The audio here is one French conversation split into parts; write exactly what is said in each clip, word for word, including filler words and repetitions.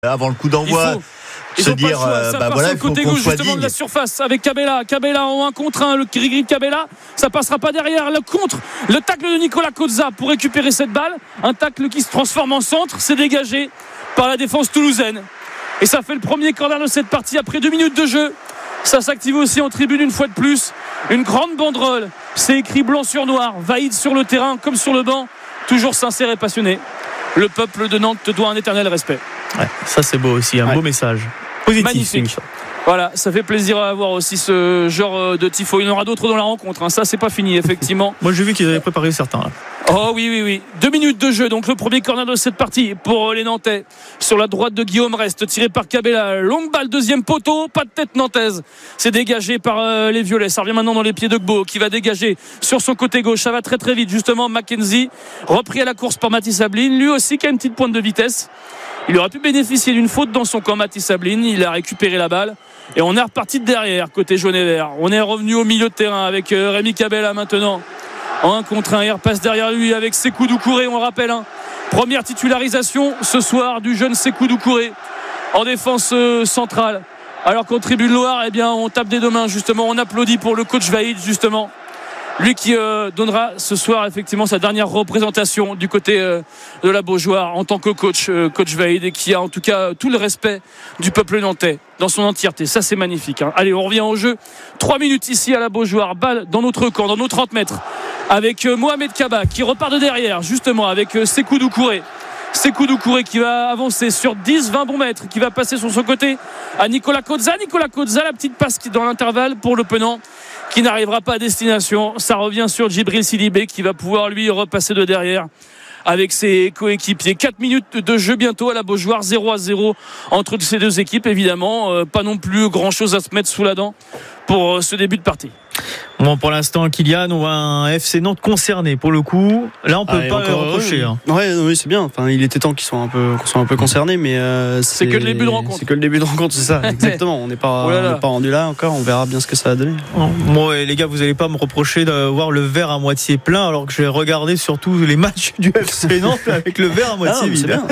avant le coup d'envoi. Ils se ont dire, pas le choix. Ça euh, bah part voilà, sur le côté gauche justement de la surface avec Cabella. Cabella en un contre un, le gris-gris de Cabella. Ça passera pas derrière. Le contre, le tacle de Nicolas Cozza pour récupérer cette balle. Un tacle qui se transforme en centre. C'est dégagé par la défense toulousaine. Et ça fait le premier corner de cette partie après deux minutes de jeu. Ça s'active aussi en tribune une fois de plus. Une grande banderole. C'est écrit blanc sur noir. Vaïd sur le terrain comme sur le banc. Toujours sincère et passionné. Le peuple de Nantes te doit un éternel respect. Ouais, ça c'est beau aussi, un ouais. beau message. Positif. Magnifique. Voilà, ça fait plaisir à avoir aussi ce genre de tifo. Il y en aura d'autres dans la rencontre, hein. Ça c'est pas fini effectivement. Moi j'ai vu qu'ils avaient préparé certains là. Oh oui oui oui. Deux minutes de jeu, donc le premier corner de cette partie pour les Nantais. Sur la droite de Guillaume Reste, tiré par Cabella. Longue balle, deuxième poteau, pas de tête nantaise. C'est dégagé par euh, les Violets. Ça revient maintenant dans les pieds de Gbo qui va dégager sur son côté gauche. Ça va très très vite justement. Mackenzie repris à la course par Mathis Sabline. Lui aussi qui a une petite pointe de vitesse. Il aurait pu bénéficier d'une faute dans son camp, Mathis Sabline. Il a récupéré la balle. Et on est reparti de derrière, côté jaune et vert. On est revenu au milieu de terrain avec euh, Rémi Cabella maintenant. En un contre un, il repasse derrière lui avec Sékou Doucouré, on le rappelle. Hein. Première titularisation ce soir du jeune Sékou Doucouré en défense euh, centrale. Alors qu'en tribune Loire, eh bien, on tape des deux mains justement. On applaudit pour le coach Vaïd justement. Lui qui euh, donnera ce soir effectivement sa dernière représentation du côté euh, de la Beaujoire en tant que coach, euh, coach Vaïd, et qui a en tout cas tout le respect du peuple nantais dans son entièreté. Ça c'est magnifique. Hein. Allez, on revient au jeu. Trois minutes ici à la Beaujoire. Balle dans notre camp, dans nos trente mètres. Avec euh, Mohamed Kaba qui repart de derrière justement avec euh, Sékou Doucouré. Sékou Doucouré qui va avancer sur dix vingt bons mètres, qui va passer sur son côté à Nicolas Cozza. Nicolas Cozza, la petite passe dans l'intervalle pour le Penant, qui n'arrivera pas à destination. Ça revient sur Djibril Sidibé qui va pouvoir lui repasser de derrière avec ses coéquipiers. quatre minutes de jeu bientôt à la Beaujoire, zéro à zéro entre ces deux équipes évidemment. Euh, pas non plus grand chose à se mettre sous la dent pour euh, ce début de partie. Bon, pour l'instant, Kylian, on voit un F C Nantes concerné pour le coup. Là, on peut ah, pas le reprocher. Hein. Ouais, oui, c'est bien. Enfin, il était temps qu'ils soient un peu, qu'on soit un peu concernés, mais euh, c'est, c'est que le début de rencontre. C'est que le début de rencontre, c'est ça. Exactement. On n'est pas, oh on n'est pas rendu là encore. On verra bien ce que ça va donner. Bon, et les gars, vous allez pas me reprocher de voir le verre à moitié plein, alors que j'ai regardé surtout les matchs du F C Nantes avec le verre à moitié vide. C'est bien.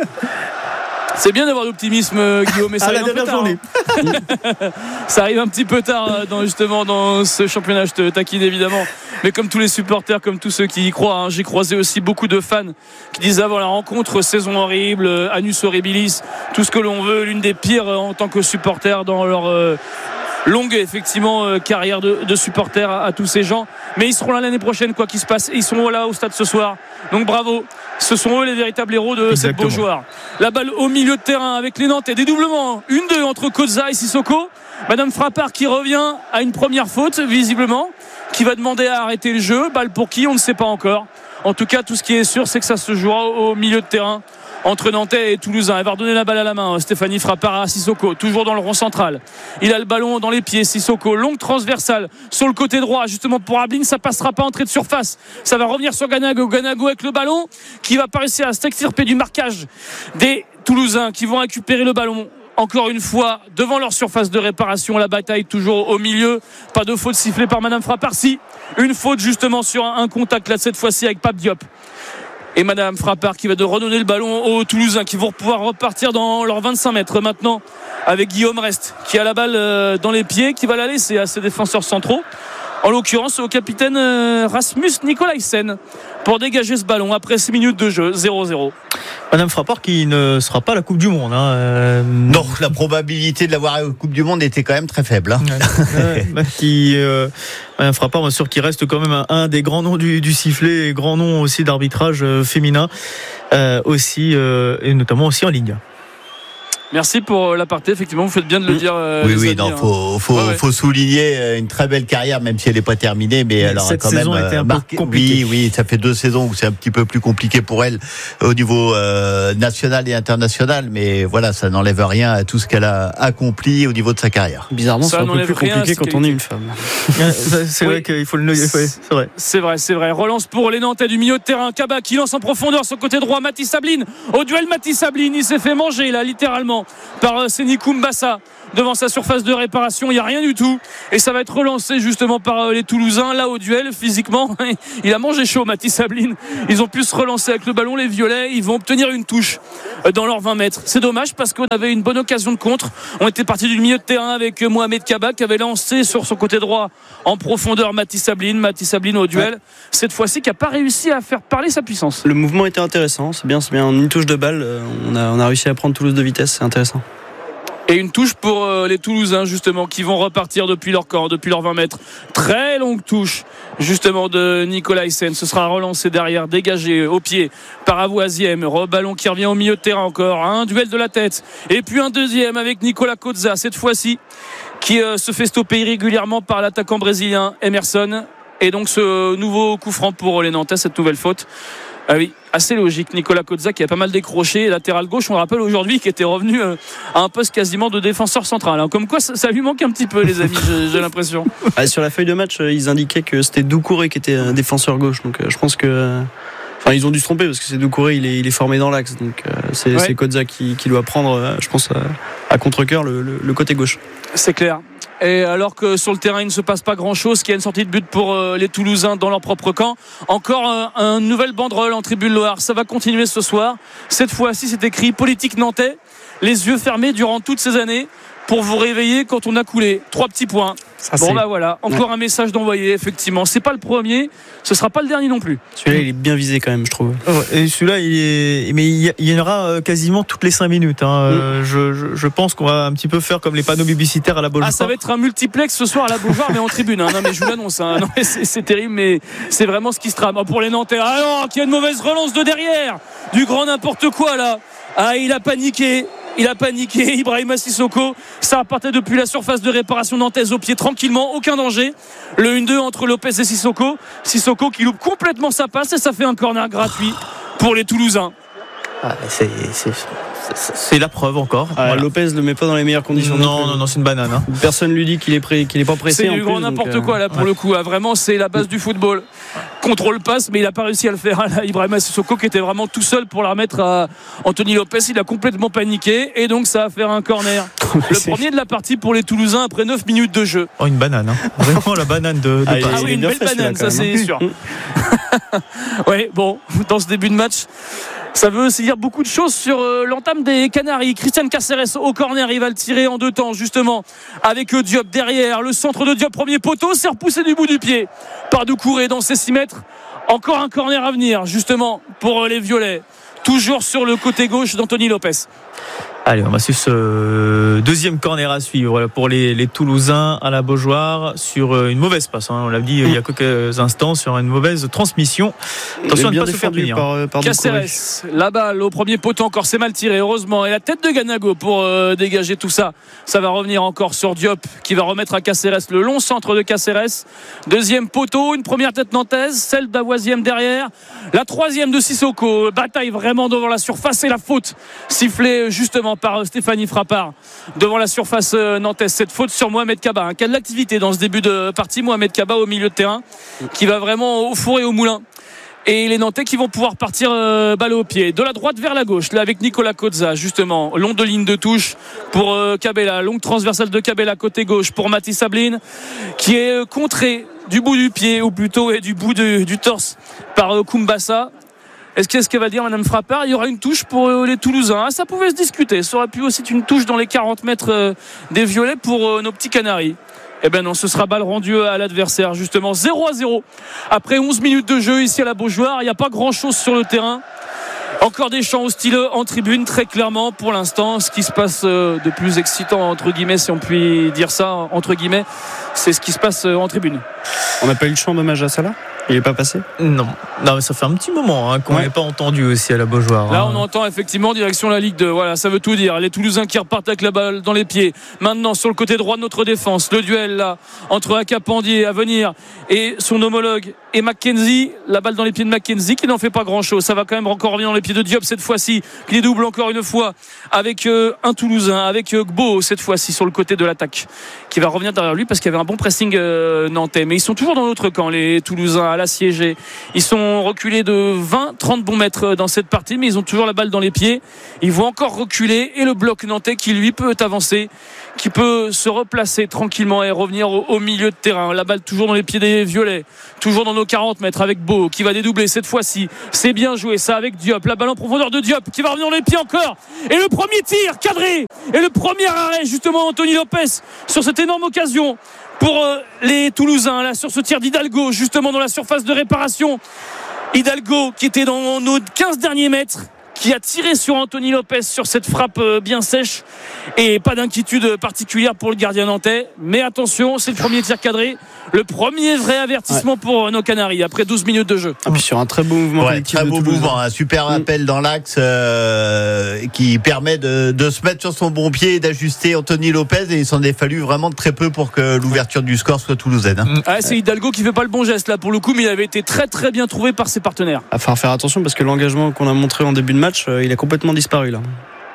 C'est bien d'avoir l'optimisme, Guillaume, mais ça à arrive la un peu tard. Journée. Ça arrive un petit peu tard dans, justement dans ce championnat, je te taquine évidemment. Mais comme tous les supporters, comme tous ceux qui y croient, hein, j'ai croisé aussi beaucoup de fans qui disaient avant la rencontre, saison horrible, annus horribilis, tout ce que l'on veut, l'une des pires en tant que supporter dans leur euh, longue effectivement euh, carrière de, de supporter à, à tous ces gens. Mais ils seront là l'année prochaine quoi qu'il se passe. Et ils sont là au stade ce soir. Donc bravo. Ce sont eux les véritables héros de Exactement. Cette Beaujoire. La balle au milieu de terrain avec les Nantais. Dédoublement. Une deux entre Cozza et Sissoko. Madame Frappard qui revient à une première faute, visiblement, qui va demander à arrêter le jeu. Balle pour qui, on ne sait pas encore. En tout cas, tout ce qui est sûr, c'est que ça se jouera au milieu de terrain entre Nantais et Toulousain. Elle va redonner la balle à la main. Stéphanie Frappard à Sissoko, toujours dans le rond central. Il a le ballon dans les pieds. Sissoko, longue transversale sur le côté droit, justement pour Ablin. Ça passera pas entrée de surface. Ça va revenir sur Ganago. Ganago avec le ballon qui va pas réussir à s'extirper du marquage des Toulousains qui vont récupérer le ballon. Encore une fois, devant leur surface de réparation, la bataille toujours au milieu. Pas de faute sifflée par Madame Frappard. Si, une faute justement sur un contact là cette fois-ci avec Pape Diop. Et Madame Frappard qui va de redonner le ballon aux Toulousains qui vont pouvoir repartir dans leurs vingt-cinq mètres maintenant avec Guillaume Reste qui a la balle dans les pieds, qui va la laisser à ses défenseurs centraux, en l'occurrence au capitaine Rasmus Nicolaisen, pour dégager ce ballon après six minutes de jeu. Zéro zéro. Madame Frappard qui ne sera pas à la Coupe du Monde. Hein. Euh... Non, la probabilité de l'avoir à la Coupe du Monde était quand même très faible. Hein. Ouais, ouais, qui, euh, Madame Frappard, bien sûr, qui reste quand même un, un des grands noms du, du sifflet et grand nom aussi d'arbitrage euh, féminin, euh, aussi, euh, et notamment aussi en Ligue. Merci pour l'aparté, effectivement, vous faites bien de le dire. Euh, oui, oui, amis, non, hein. faut, faut, ouais, ouais. faut souligner une très belle carrière, même si elle n'est pas terminée, mais elle aura quand même euh, marqué. Oui, oui, ça fait deux saisons où c'est un petit peu plus compliqué pour elle au niveau euh, national et international, mais voilà, ça n'enlève rien à tout ce qu'elle a accompli au niveau de sa carrière. Bizarrement, ça c'est un peu plus compliqué quand on est une femme. C'est oui. vrai qu'il faut le noyer. C'est vrai. C'est vrai, c'est vrai. Relance pour les Nantais du milieu de terrain. Kaba qui lance en profondeur sur le côté droit. Mathis Sabline au duel. Mathis Sabline, il s'est fait manger là, littéralement, par Sénikou Mbassa devant sa surface de réparation. Il n'y a rien du tout. Et ça va être relancé justement par les Toulousains. Là, au duel, physiquement, il a mangé chaud, Mathis Sabline. Ils ont pu se relancer avec le ballon. Les Violets, ils vont obtenir une touche dans leurs vingt mètres. C'est dommage parce qu'on avait une bonne occasion de contre. On était parti du milieu de terrain avec Mohamed Kaba qui avait lancé sur son côté droit en profondeur Mathis Sabline. Mathis Sabline au duel. Ouais. Cette fois-ci, qui n'a pas réussi à faire parler sa puissance. Le mouvement était intéressant. C'est bien, c'est bien. Une touche de balle. On a, on a réussi à prendre Toulouse de vitesse. C'est intéressant. Et une touche pour euh, les Toulousains justement qui vont repartir depuis leur camp, depuis leurs vingt mètres. Très longue touche justement de Nicolas Hyssen. Ce sera relancé derrière, dégagé au pied par Avoisiem. Reballon qui revient au milieu de terrain encore. Un duel de la tête. Et puis un deuxième avec Nicolas Kozza cette fois-ci qui euh, se fait stopper irrégulièrement par l'attaquant brésilien Emerson. Et donc ce nouveau coup franc pour les Nantais, cette nouvelle faute. Ah oui, assez logique. Nicolas Kozza qui a pas mal décroché, latéral gauche, on le rappelle aujourd'hui, qui était revenu à un poste quasiment de défenseur central. Comme quoi, ça, ça lui manque un petit peu, les amis, j'ai, j'ai l'impression. Ah, sur la feuille de match, ils indiquaient que c'était Doucouré qui était un défenseur gauche. Donc je pense que. Enfin, ils ont dû se tromper parce que c'est Doucouré, il est, il est formé dans l'axe. Donc c'est, ouais. c'est Kozza qui, qui doit prendre, je pense, à contre-cœur le, le, le côté gauche. C'est clair. Et alors que sur le terrain il ne se passe pas grand chose, qu'il y a une sortie de but pour euh, les Toulousains dans leur propre camp, encore euh, une nouvelle banderole en tribune Loire. Ça va continuer ce soir. Cette fois-ci c'est écrit politique nantais, les yeux fermés durant toutes ces années pour vous réveiller quand on a coulé. Trois petits points. Ça, bon bah voilà, encore ouais. un message d'envoyer, effectivement. C'est pas le premier, ce sera pas le dernier non plus. Celui-là il est bien visé quand même, je trouve. Et celui-là il est, mais il y en aura quasiment toutes les cinq minutes. Hein. Mm. Je, je, je pense qu'on va un petit peu faire comme les panneaux publicitaires à la Beaujoire. Ah, ça va être un multiplex ce soir à la Beaujoire, mais en tribune. Hein. Non mais je vous l'annonce. Hein. Non, mais c'est, c'est terrible, mais c'est vraiment ce qui se trame pour les Nantais. Ah non, qu'il y a une mauvaise relance de derrière, du grand n'importe quoi là. Ah, il a paniqué. Il a paniqué, Ibrahima Sissoko. Ça repartait depuis la surface de réparation nantaise au pied tranquillement, aucun danger. Le un deux entre Lopez et Sissoko. Sissoko qui loupe complètement sa passe et ça fait un corner gratuit pour les Toulousains. Ah, c'est, c'est, c'est, c'est la preuve encore. Ah, voilà. Lopez ne met pas dans les meilleures conditions. Non, non, non, c'est une banane. Hein. Personne lui dit qu'il est, prêt, qu'il est pas pressé. C'est en du plus, grand n'importe donc, quoi là pour ouais. le coup. Ah, vraiment, c'est la base du football. Contrôle passe, mais il n'a pas réussi à le faire. Là, Ibrahima Sissoko qui était vraiment tout seul pour la remettre à Anthony Lopez. Il a complètement paniqué et donc ça va faire un corner. Le c'est... premier de la partie pour les Toulousains après neuf minutes de jeu. Oh, une banane. Hein. Vraiment la banane de, de ah, ah oui, une belle banane, ça c'est sûr. Oui, bon, dans ce début de match. Ça veut aussi dire beaucoup de choses sur euh, l'entame des Canaries. Christian Caceres au corner, il va le tirer en deux temps justement avec euh, Diop derrière. Le centre de Diop, premier poteau, c'est repoussé du bout du pied par Doucouré dans ses six mètres. Encore un corner à venir justement pour euh, les Violets. Toujours sur le côté gauche d'Anthony Lopez. Allez, on va suivre ce deuxième corner à suivre pour les, les Toulousains à la Beaujoire sur une mauvaise passe. Hein, on l'a dit il y a quelques instants, sur une mauvaise transmission. Attention à ne pas se faire punir. Par, par Caceres, la balle au premier poteau encore, c'est mal tiré, heureusement. Et la tête de Ganago pour euh, dégager tout ça. Ça va revenir encore sur Diop qui va remettre à Caceres le long centre de Caceres. Deuxième poteau, une première tête nantaise, celle d'Avoisiem derrière. La troisième de Sissoko. Bataille vraiment devant la surface et la faute sifflée justement par Stéphanie Frappard devant la surface nantaise. Cette faute sur Mohamed Kaba, un cas de l'activité dans ce début de partie. Mohamed Kaba au milieu de terrain qui va vraiment au four et au moulin. Et les Nantais qui vont pouvoir partir euh, balle au pied de la droite vers la gauche là avec Nicolas Kozza justement, long de ligne de touche pour euh, Cabella, longue transversale de Cabella côté gauche pour Mathis Sabline qui est euh, contré du bout du pied ou plutôt et du bout de, du torse par euh, Kumbassa. Est-ce qu'est-ce qu'elle va dire Madame Frappard? Il y aura une touche pour les Toulousains. Ah, ça pouvait se discuter. Ça aurait pu aussi être une touche dans les quarante mètres des Violets pour nos petits Canaries. Eh ben non, ce sera balle rendue à l'adversaire justement. zéro à zéro après onze minutes de jeu ici à la Beaujoire. Il n'y a pas grand chose sur le terrain. Encore des chants hostiles en tribune, très clairement pour l'instant. Ce qui se passe de plus excitant entre guillemets, si on peut dire ça entre guillemets, c'est ce qui se passe en tribune. On n'a pas eu le chant d'hommage à Salah? Il n'est pas passé? Non, non, mais ça fait un petit moment hein, qu'on ouais. n'est pas entendu aussi à la Beaujoire. Là, hein. on entend effectivement direction la Ligue deux. Voilà, ça veut tout dire. Les Toulousains qui repartent avec la balle dans les pieds. Maintenant, sur le côté droit de notre défense, le duel là entre Akapandier à venir et son homologue et Mackenzie. La balle dans les pieds de Mackenzie qui n'en fait pas grand-chose. Ça va quand même encore revenir dans les pieds de Diop cette fois-ci. Qui les double encore une fois avec euh, un Toulousain, avec euh, Gbo cette fois-ci sur le côté de l'attaque, qui va revenir derrière lui parce qu'il y avait un bon pressing euh, nantais. Mais ils sont toujours dans l'autre camp, les Toulousains. À l'assiéger. Ils sont reculés de vingt trente bons mètres dans cette partie, mais ils ont toujours la balle dans les pieds. Ils vont encore reculer et le bloc nantais qui lui peut avancer, qui peut se replacer tranquillement et revenir au, au milieu de terrain. La balle toujours dans les pieds des violets, toujours dans nos quarante mètres avec Beau qui va dédoubler cette fois-ci. C'est bien joué ça avec Diop. La balle en profondeur de Diop qui va revenir dans les pieds encore. Et le premier tir cadré et le premier arrêt justement Anthony Lopez sur cette énorme occasion pour euh, les Toulousains là sur ce tir d'Hidalgo justement dans la surface de réparation. Hidalgo qui était dans nos quinze derniers mètres, qui a tiré sur Anthony Lopez sur cette frappe bien sèche et pas d'inquiétude particulière pour le gardien nantais, mais attention, c'est le premier tir cadré, le premier vrai avertissement ouais. pour nos Canaries après douze minutes de jeu. Et puis sur un très beau mouvement ouais, très beau mouvement, un super mmh. appel dans l'axe euh, qui permet de, de se mettre sur son bon pied et d'ajuster Anthony Lopez, et il s'en est fallu vraiment très peu pour que l'ouverture du score soit toulousaine. Hein. Ah, c'est Hidalgo qui fait pas le bon geste là pour le coup, mais il avait été très très bien trouvé par ses partenaires. Il va falloir faire attention parce que l'engagement qu'on a montré en début de match, il a complètement disparu là.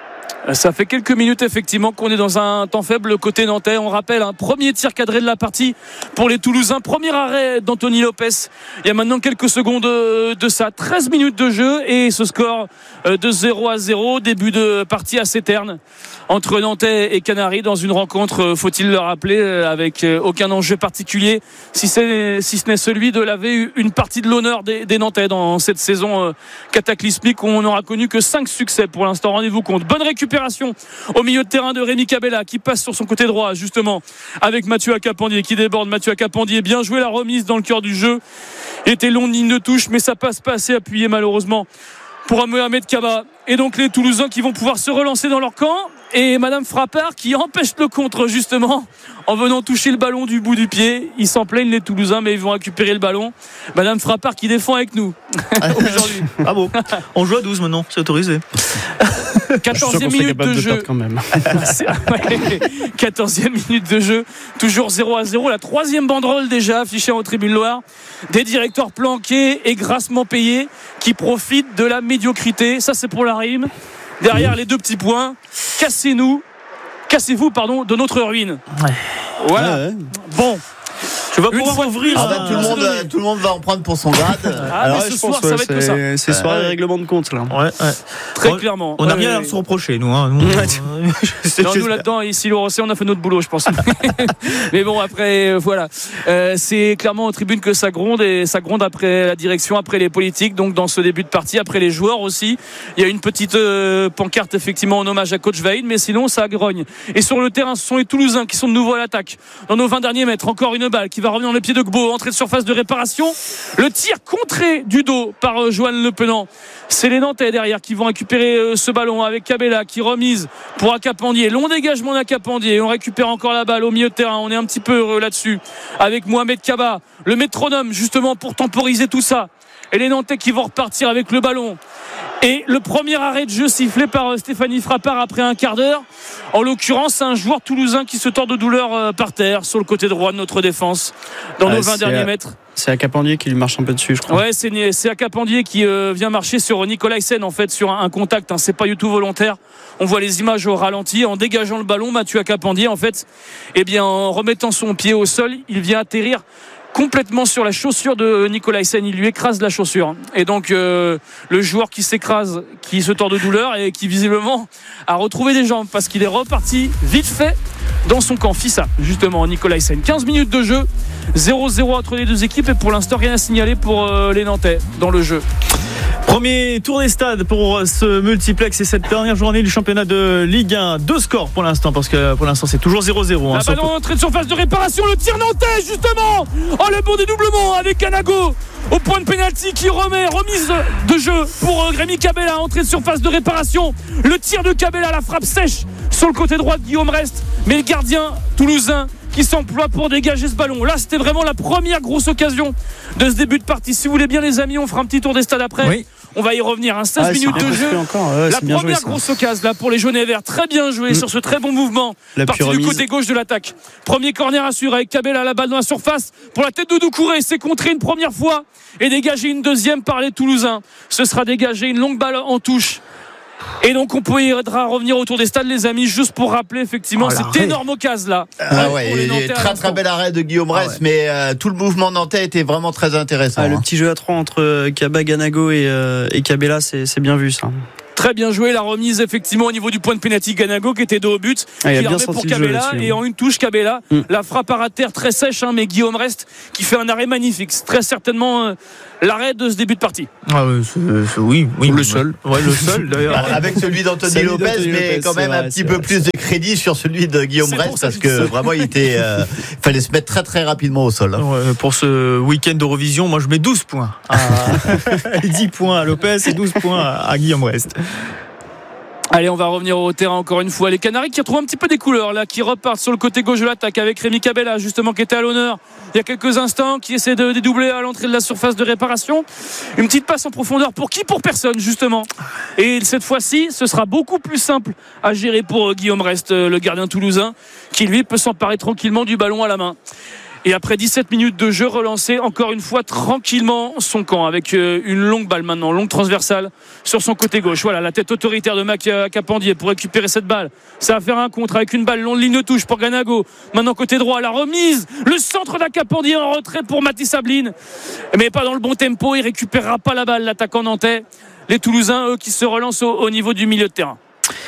Ça fait quelques minutes effectivement qu'on est dans un temps faible côté nantais. On rappelle un premier tir cadré de la partie pour les Toulousains. Premier arrêt d'Anthony Lopez. Il y a maintenant quelques secondes de ça. treize minutes de jeu et ce score de zéro à zéro. Début de partie assez terne entre Nantais et Canaries dans une rencontre, faut-il le rappeler, avec aucun enjeu particulier, si, c'est, si ce n'est celui de laver une partie de l'honneur des, des Nantais dans cette saison cataclysmique où on n'aura connu que cinq succès pour l'instant. Rendez-vous compte. Bonne récupération au milieu de terrain de Rémi Cabella qui passe sur son côté droit justement avec Mathieu Akapandier qui déborde. Mathieu Akapandier, bien joué, la remise dans le cœur du jeu. Il était long de ligne de touche, mais ça passe pas assez appuyé malheureusement pour Mohamed Kaba. Et donc les Toulousains qui vont pouvoir se relancer dans leur camp, et Madame Frappard qui empêche le contre justement en venant toucher le ballon du bout du pied. Ils s'en plaignent les Toulousains, mais ils vont récupérer le ballon. Madame Frappard qui défend avec nous aujourd'hui. Ah bon, on joue à douze maintenant, c'est autorisé. quatorzième minute de, de jeu quand même. quatorzième minute de jeu, toujours zéro à zéro. La troisième banderole déjà affichée en tribune Loire. Des directeurs planqués et grassement payés qui profitent de la médiocrité. Ça c'est pour la rime. Derrière les deux petits points, cassez-nous, cassez-vous pardon de notre ruine. Ouais. Voilà. Ouais, ouais. Bon. Tu vas pouvoir ouvrir. Ah bah, tout, le monde, tout le monde va en prendre pour son grade. Ah, Alors, mais ce soir, ça va être que ça. C'est soirée ouais. règlement de compte là. Ouais, ouais. Très on, clairement. On n'a ouais, rien ouais. à se reprocher, nous. Hein. nous, non, nous là-dedans, ici, le Rosset, on a fait notre boulot, je pense. Mais bon, après, euh, voilà. Euh, c'est clairement aux tribunes que ça gronde, et ça gronde après la direction, après les politiques. Donc, dans ce début de partie, après les joueurs aussi. Il y a une petite euh, pancarte, effectivement, en hommage à Coach Vaïd, mais sinon, ça grogne. Et sur le terrain, ce sont les Toulousains qui sont de nouveau à l'attaque. Dans nos vingt derniers mètres, encore une balle qui va revenir dans les pieds de Gbo. Entrée de surface de réparation, le tir contré du dos par euh, Joanne Le Penant. C'est les Nantais derrière qui vont récupérer euh, ce ballon avec Cabella qui remise pour Akapandier. Long dégagement d'Akapandier. On récupère encore la balle au milieu de terrain. On est un petit peu heureux là-dessus avec Mohamed Kaba, le métronome justement pour temporiser tout ça. Et les Nantais qui vont repartir avec le ballon. Et le premier arrêt de jeu sifflé par Stéphanie Frappard après un quart d'heure. En l'occurrence, un joueur toulousain qui se tord de douleur par terre sur le côté droit de notre défense dans ah, nos vingt derniers à, mètres. C'est Akapandier qui lui marche un peu dessus, je crois. Ouais, c'est, c'est Akapandier qui euh, vient marcher sur Nicolaisen en fait, sur un, un contact. Hein, c'est pas du tout volontaire. On voit les images au ralenti. En dégageant le ballon, Mathieu Akapandier, en fait, eh bien, en remettant son pied au sol, il vient atterrir complètement sur la chaussure de Nicolaisen. Il lui écrase la chaussure. Et donc, euh, le joueur qui s'écrase, qui se tord de douleur et qui visiblement a retrouvé des jambes parce qu'il est reparti vite fait dans son camp. Fissa, justement, Nicolaisen. quinze minutes de jeu, zéro zéro entre les deux équipes et pour l'instant, rien à signaler pour euh, les Nantais dans le jeu. Premier tour des stades pour ce multiplex et cette dernière journée du championnat de Ligue un. Deux scores pour l'instant, parce que pour l'instant c'est toujours zéro zéro. Hein, la balle en entrée de surface de réparation, le tir nantais justement. Oh, le bon dédoublement avec Canago au point de pénalty qui remet, remise de jeu pour Rémi Cabella, entrée de surface de réparation. Le tir de Cabella, la frappe sèche sur le côté droit de Guillaume Rest, mais le gardien toulousain qui s'emploie pour dégager ce ballon. Là, c'était vraiment la première grosse occasion de ce début de partie. Si vous voulez bien, les amis, on fera un petit tour des stades après. Oui. On va y revenir. Hein. seize ah, minutes de jeu. Encore. Ouais, la première joué, grosse occasion là pour les jaunes et verts. Très bien joué mmh. sur ce très bon mouvement. La Parti du côté gauche de l'attaque. Premier corner assuré avec Cabella, la balle dans la surface pour la tête de Doucouré. C'est contré une première fois et dégagé une deuxième par les Toulousains. Ce sera dégagé une longue balle en touche Et donc on pourra revenir autour des stades, les amis, juste pour rappeler effectivement oh, cette énorme occasion là. Ah ouais, ouais très très bel arrêt de Guillaume Rest, ah ouais. mais euh, tout le mouvement nantais était vraiment très intéressant. Ah, hein. Le petit jeu à trois entre Kaba, Ganago et, euh, et Kabela, c'est, c'est bien vu ça. Très bien joué, la remise effectivement au niveau du point de pénalty, Ganago qui était dos au but, ah, qui remet pour Kabela et en une touche Kabela, mm. la frappe à terre très sèche, hein, mais Guillaume Rest qui fait un arrêt magnifique, c'est très certainement euh, l'arrêt de ce début de partie. Ah oui, c'est, c'est, oui, oui, le seul, ouais, le seul d'ailleurs. Avec celui d'Anthony Lopez, d'Anthony mais Lopez, quand même vrai, un petit peu vrai. plus de crédit sur celui de Guillaume c'est Rest bon, parce que vraiment il était, euh, fallait se mettre très très rapidement au sol. Hein. Ouais, pour ce week-end d'Eurovision, moi je mets douze points, à... dix points à Lopez et douze points à Guillaume Rest. Allez, on va revenir au terrain encore une fois. Les Canaries qui retrouvent un petit peu des couleurs là, qui repartent sur le côté gauche de l'attaque avec Rémi Kabela justement qui était à l'honneur il y a quelques instants, qui essaie de dédoubler à l'entrée de la surface de réparation. Une petite passe en profondeur pour qui ? Pour personne justement. Et cette fois-ci, ce sera beaucoup plus simple à gérer pour Guillaume Rest, le gardien toulousain, qui lui peut s'emparer tranquillement du ballon à la main. Et après dix-sept minutes de jeu, relancé encore une fois tranquillement son camp avec une longue balle maintenant, longue transversale sur son côté gauche. Voilà, la tête autoritaire de Mac Capandier pour récupérer cette balle. Ça va faire un contre avec une balle longue ligne de touche pour Ganago. Maintenant côté droit, la remise, le centre d'Acapandier en retrait pour Mathis Sabline. Mais pas dans le bon tempo, il récupérera pas la balle, l'attaquant nantais. Les Toulousains, eux, qui se relancent au, au niveau du milieu de terrain.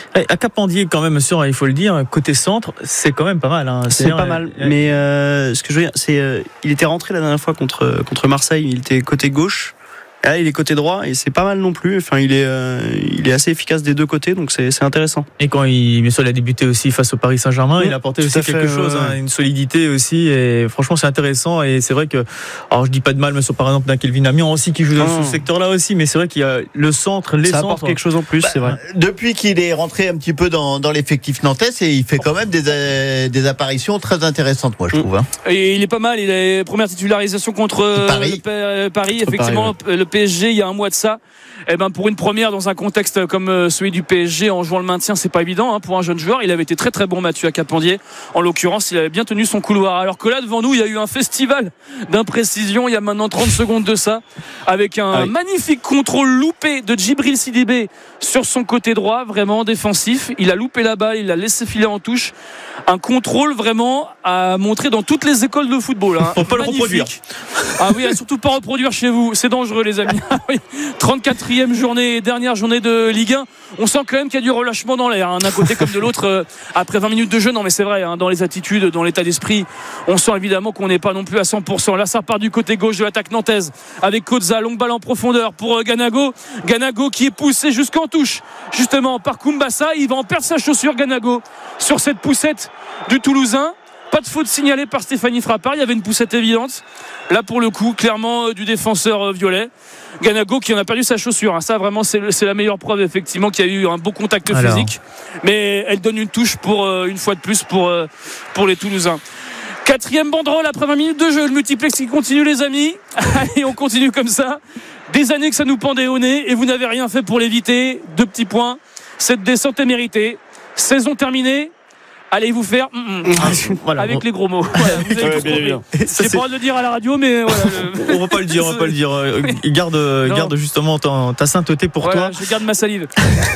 À Capandier quand même sûr, il faut le dire, côté centre c'est quand même pas mal hein. c'est, c'est pas mal euh, mais euh, ce que je veux dire c'est euh, il était rentré la dernière fois contre, contre Marseille, il était côté gauche. Et là, il est côté droit et c'est pas mal non plus. Enfin, il est, euh, il est assez efficace des deux côtés, donc c'est, c'est intéressant. Et quand il, bien sûr, il a débuté aussi face au Paris Saint-Germain, mmh, il a apporté aussi quelque fait, chose, ouais. hein, une solidité aussi. Et franchement, c'est intéressant. Et c'est vrai que, alors je dis pas de mal, mais sur par exemple d'un Kelvin Amian aussi qui joue dans oh. ce secteur-là aussi. Mais c'est vrai qu'il y a le centre, les ça centres. apporte quelque chose en plus, bah, c'est vrai. Depuis qu'il est rentré un petit peu dans, dans l'effectif nantais, et il fait quand même des, euh, des apparitions très intéressantes, moi je trouve. Hein. Et il est pas mal. Il a première titularisation contre Paris. Le, Paris. Effectivement, Paris, ouais. le P S G il y a un mois de ça. Et ben pour une première dans un contexte comme celui du P S G en jouant le maintien, c'est pas évident hein, pour un jeune joueur. Il avait été très très bon, Mathieu Capandier. En l'occurrence, il avait bien tenu son couloir. Alors que là devant nous, il y a eu un festival d'imprécision. Il y a maintenant trente secondes de ça, avec un ah oui. magnifique contrôle loupé de Djibril Sidibé sur son côté droit, vraiment défensif. Il a loupé la balle, il l'a laissé filer en touche. Un contrôle vraiment à montrer dans toutes les écoles de football. Hein. Faut pas magnifique. Le reproduire. Ah oui, surtout pas reproduire chez vous. C'est dangereux, les amis. trente-quatrième journée, dernière journée de Ligue un. On sent quand même qu'il y a du relâchement dans l'air, hein, d'un côté comme de l'autre. Euh, après vingt minutes de jeu, non mais c'est vrai, hein, dans les attitudes, dans l'état d'esprit, on sent évidemment qu'on n'est pas non plus à cent pour cent. Là, ça part du côté gauche de l'attaque nantaise avec Koza, longue balle en profondeur pour euh, Ganago. Ganago qui est poussé jusqu'en touche, justement par Koumbassa. Il va en perdre sa chaussure, Ganago, sur cette poussette du Toulousain. Pas de faute signalée par Stéphanie Frappard. Il y avait une poussette évidente. Là, pour le coup, clairement, euh, du défenseur euh, violet. Ganago qui en a perdu sa chaussure. Hein. Ça, vraiment, c'est, le, c'est la meilleure preuve, effectivement, qu'il y a eu un beau contact Alors. physique. Mais elle donne une touche, pour euh, une fois de plus, pour, euh, pour les Toulousains. Quatrième banderole après vingt minutes de jeu. Le multiplex qui continue, les amis. Allez, on continue comme ça. Des années que ça nous pendait au nez et vous n'avez rien fait pour l'éviter. Deux petits points. Cette descente est méritée. Saison terminée. Allez vous faire mm, mm, voilà, avec bon. les gros mots. Voilà, vous avez ouais, bien, bien. J'ai pas le droit de le dire à la radio, mais voilà, le... on va pas le dire, on va pas le dire. Garde, non. garde justement ta, ta sainteté pour voilà, toi. Je garde ma salive.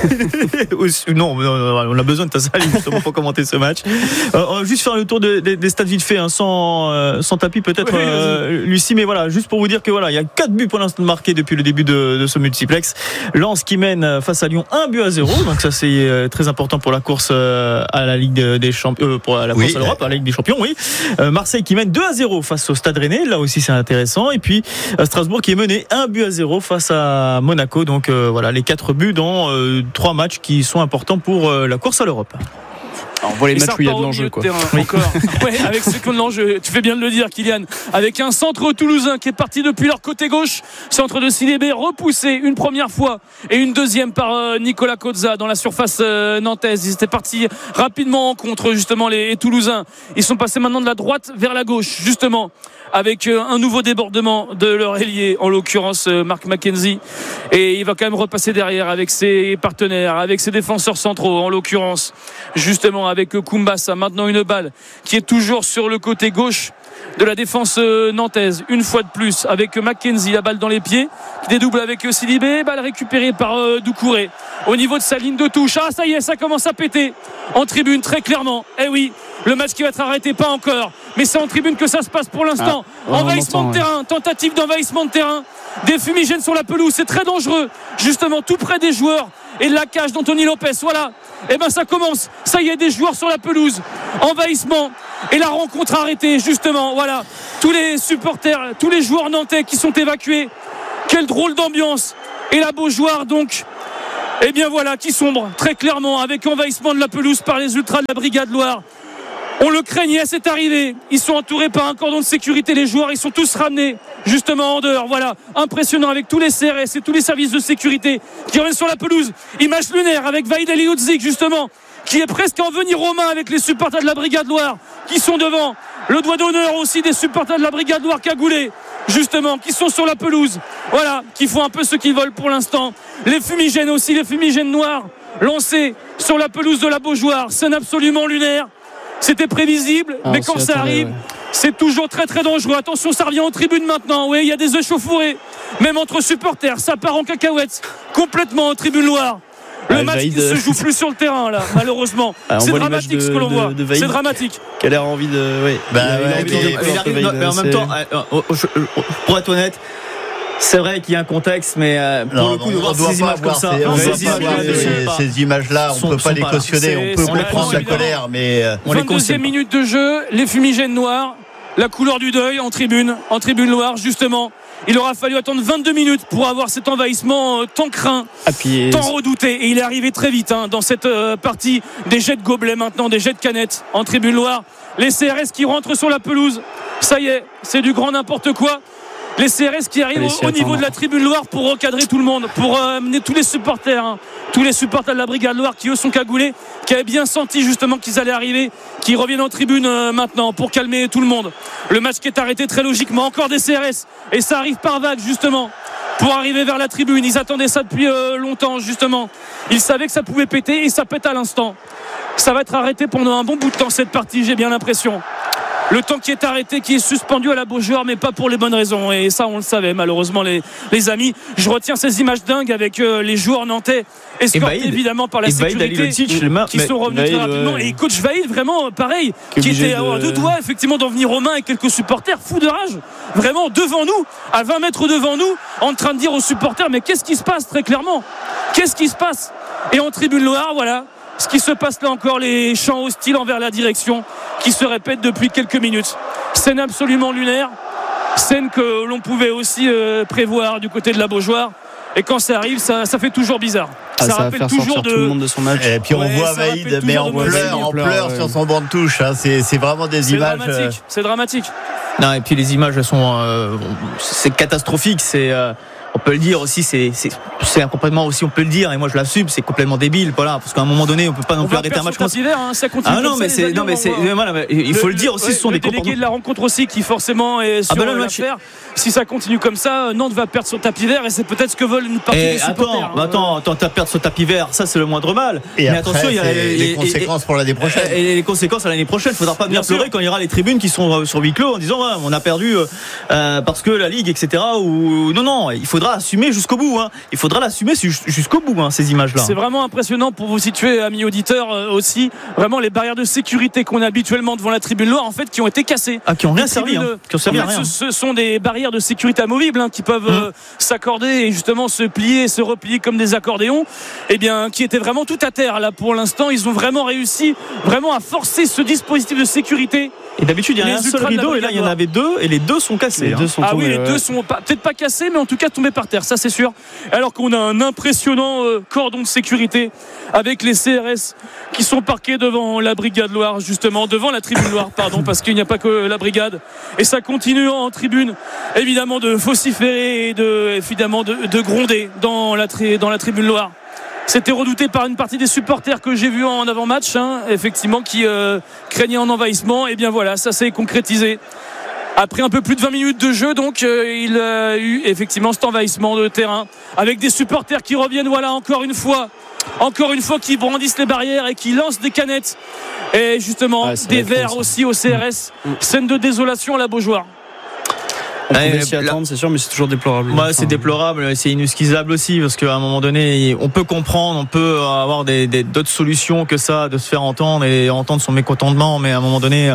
non, on a besoin de ta salive justement pour commenter ce match. Euh, on va juste faire le tour de, de, des stades vite fait, hein, sans, euh, sans tapis peut-être, oui, euh, Lucie, mais voilà, juste pour vous dire que voilà, il y a quatre buts pour l'instant marqués depuis le début de, de ce multiplex. Lens qui mène face à Lyon un but à zéro, donc ça c'est très important pour la course à la Ligue de des champions, euh, pour la course oui. à l'Europe, à la Ligue des Champions, oui. Euh, Marseille qui mène deux à zéro face au Stade Rennais, là aussi c'est intéressant. Et puis euh, Strasbourg qui est mené un but à zéro face à Monaco. Donc euh, voilà, les quatre buts dans euh, trois matchs qui sont importants pour euh, la course à l'Europe. Alors, on voit les matchs où il y a de l'enjeu, quoi. Terrain, oui. Encore. Ouais, avec ce qu'on de l'enjeu. Tu fais bien de le dire, Kylian. Avec un centre toulousain qui est parti depuis leur côté gauche. Centre de Sidibé repoussé une première fois et une deuxième par euh, Nicolas Koza dans la surface euh, nantaise. Ils étaient partis rapidement en contre, justement, les, les Toulousains. Ils sont passés maintenant de la droite vers la gauche, justement, avec euh, un nouveau débordement de leur ailier, en l'occurrence euh, Mark McKenzie. Et il va quand même repasser derrière avec ses partenaires, avec ses défenseurs centraux, en l'occurrence, justement, avec Koumbassa. Maintenant une balle qui est toujours sur le côté gauche de la défense nantaise. Une fois de plus avec Mackenzie, la balle dans les pieds, qui dédouble avec Sidibé, balle récupérée par euh, Doucouré au niveau de sa ligne de touche. Ah, ça y est, ça commence à péter en tribune, très clairement. Eh oui, le match qui va être arrêté, pas encore, mais c'est en tribune que ça se passe pour l'instant. Ah, envahissement de terrain, ouais. Tentative d'envahissement de terrain, des fumigènes sur la pelouse, c'est très dangereux, justement tout près des joueurs et de la cage d'Anthony Lopez. Voilà, et eh ben ça commence, ça y est, des joueurs sur la pelouse, envahissement et la rencontre arrêtée, justement. Voilà, tous les supporters, tous les joueurs nantais qui sont évacués. Quelle drôle d'ambiance. Et la Beaujoire donc, eh bien voilà, qui sombre très clairement avec envahissement de la pelouse par les ultras de la Brigade Loire. On le craignait, c'est arrivé. Ils sont entourés par un cordon de sécurité, les joueurs, ils sont tous ramenés justement en dehors. Voilà, impressionnant avec tous les C R S et tous les services de sécurité qui reviennent sur la pelouse. Image lunaire avec Vaïd Alihoudzik justement, qui est presque en venir romain avec les supporters de la Brigade Loire qui sont devant. Le doigt d'honneur aussi des supporters de la Brigade Loire cagoulés, justement, qui sont sur la pelouse. Voilà, qui font un peu ce qu'ils veulent pour l'instant. Les fumigènes aussi, les fumigènes noirs lancés sur la pelouse de la Beaujoire. Scène absolument lunaire. C'était prévisible, ah, mais quand ça arrive, ouais. C'est toujours très très dangereux. Attention, ça revient en tribune maintenant. Oui, il y a des échauffourées, même entre supporters. Ça part en cacahuète, complètement en tribune Loire. Le ah, match Vaïd, qui se joue plus sur le terrain là, malheureusement. Ah, c'est dramatique de, ce que l'on de, voit. De c'est dramatique. Qui a l'air envie de. Oui. Bah, ouais, il, il, il, il arrive, non, mais en même temps, euh, pour être honnête. C'est vrai qu'il y a un contexte, mais euh, pour non, le coup, non, de voir ces images comme ça, ces images-là, on ne peut pas les cautionner. On peut comprendre la colère, mais vingt-deuxième minute de jeu, les fumigènes noirs, la couleur du deuil en tribune, en tribune Loire, justement. Il aura fallu attendre vingt-deux minutes pour avoir cet envahissement euh, tant craint, ah, puis... tant redouté. Et il est arrivé très vite hein, dans cette euh, partie des jets de gobelets maintenant, des jets de canettes en tribune Loire. Les C R S qui rentrent sur la pelouse. Ça y est, c'est du grand n'importe quoi. Les C R S qui arrivent au, au niveau de la tribune Loire pour recadrer tout le monde, pour euh, amener tous les supporters, hein, tous les supporters de la Brigade Loire qui eux sont cagoulés, qui avaient bien senti justement qu'ils allaient arriver, qui reviennent en tribune euh, maintenant pour calmer tout le monde. Le match qui est arrêté très logiquement, encore des C R S et ça arrive par vague justement pour arriver vers la tribune. Ils attendaient ça depuis euh, longtemps justement. Ils savaient que ça pouvait péter et ça pète à l'instant. Ça va être arrêté pendant un bon bout de temps cette partie, j'ai bien l'impression. Le temps qui est arrêté, qui est suspendu à la Beaujoire, mais pas pour les bonnes raisons. Et ça, on le savait, malheureusement, les, les amis. Je retiens ces images dingues avec euh, les joueurs nantais, escortés Vaïd, évidemment par la sécurité, Vaïd, qui sont revenus Vaïd, très rapidement. Ouais. Et coach Vaïd, vraiment, pareil, qui, qui était à de... deux doigts, effectivement, d'en venir aux mains avec quelques supporters, fous de rage. Vraiment, devant nous, à vingt mètres devant nous, en train de dire aux supporters, mais qu'est-ce qui se passe, très clairement? Qu'est-ce qui se passe? Et en tribune Loire, voilà. Ce qui se passe là encore, les chants hostiles envers la direction qui se répètent depuis quelques minutes. Scène absolument lunaire, scène que l'on pouvait aussi euh, prévoir du côté de la Beaujoire. Et quand ça arrive, ça, ça fait toujours bizarre. Ah, ça, ça rappelle toujours de... tout le monde de son match. Et puis on ouais, voit Vaïd, mais en pleurs, en pleurs ouais. sur son banc de touche. Hein. C'est, c'est vraiment des c'est images. Dramatique. Euh... C'est dramatique. Non, et puis les images sont, euh, c'est catastrophique. C'est euh... on peut le dire aussi, c'est, c'est, c'est complètement aussi, on peut le dire, et moi je l'assume, c'est complètement débile, voilà, parce qu'à un moment donné, on peut pas non plus arrêter un match comme ça. Hein, ça continue ah non, mais c'est, non, mais c'est, voilà, mais il faut le, le dire aussi, ouais, ce sont le des délégué de la rencontre aussi, qui forcément est sur ah ben là, l'affaire. Si ça continue comme ça, Nantes va perdre son tapis vert, et c'est peut-être ce que veulent une partie et des supporters. Attends, hein. attends, attends, t'as perdre son tapis vert, ça c'est le moindre mal. Et mais après, attention, il y a les, les conséquences et, pour l'année prochaine. Et les conséquences à l'année prochaine, faudra pas venir pleurer quand il y aura les tribunes qui sont sur huis clos en disant, ouais, on a perdu euh, parce que la Ligue, et cetera. Ou non, non, il faudra assumer jusqu'au bout. Hein. Il faudra l'assumer jusqu'au bout, hein, ces images-là. C'est vraiment impressionnant pour vous situer, amis auditeurs, euh, aussi. Vraiment, les barrières de sécurité qu'on a habituellement devant la tribune Loire, en fait, qui ont été cassées. Ah, qui ont rien servi. Hein, qui ont servi à rien. Ce, ce sont des barrières de sécurité amovibles hein, qui peuvent euh, mmh. s'accorder et justement se plier, se replier comme des accordéons. Eh bien, qui étaient vraiment tout à terre là pour l'instant. Ils ont vraiment réussi, vraiment à forcer ce dispositif de sécurité. Et d'habitude, il y a un seul rideau, et là, il y en avait deux, et les deux sont cassés. Les hein. deux sont ah tombés, oui, les ouais. deux sont pas, peut-être pas cassés, mais en tout cas tombés par terre, ça c'est sûr. Alors qu'on a un impressionnant euh, cordon de sécurité avec les C R S qui sont parqués devant la Brigade Loire, justement, devant la tribune Loire, pardon, parce qu'il n'y a pas que la Brigade. Et ça continue en tribune, évidemment, de vociférer et de, évidemment, de, de gronder dans la, tri- dans la tribune Loire. C'était redouté par une partie des supporters que j'ai vu en avant-match, hein, effectivement, qui euh, craignaient un envahissement. Et bien voilà, ça s'est concrétisé. Après un peu plus de vingt minutes de jeu, donc, euh, il a eu effectivement cet envahissement de terrain avec des supporters qui reviennent, voilà, encore une fois, encore une fois qui brandissent les barrières et qui lancent des canettes et justement ah, des verres aussi au C R S. Mmh. Scène de désolation à la Beaujoire. On pouvait s'y attendre, c'est sûr, mais c'est toujours déplorable. Ouais, c'est déplorable, c'est inexcusable aussi, parce qu'à un moment donné, on peut comprendre, on peut avoir des, des, d'autres solutions que ça, de se faire entendre et entendre son mécontentement, mais à un moment donné,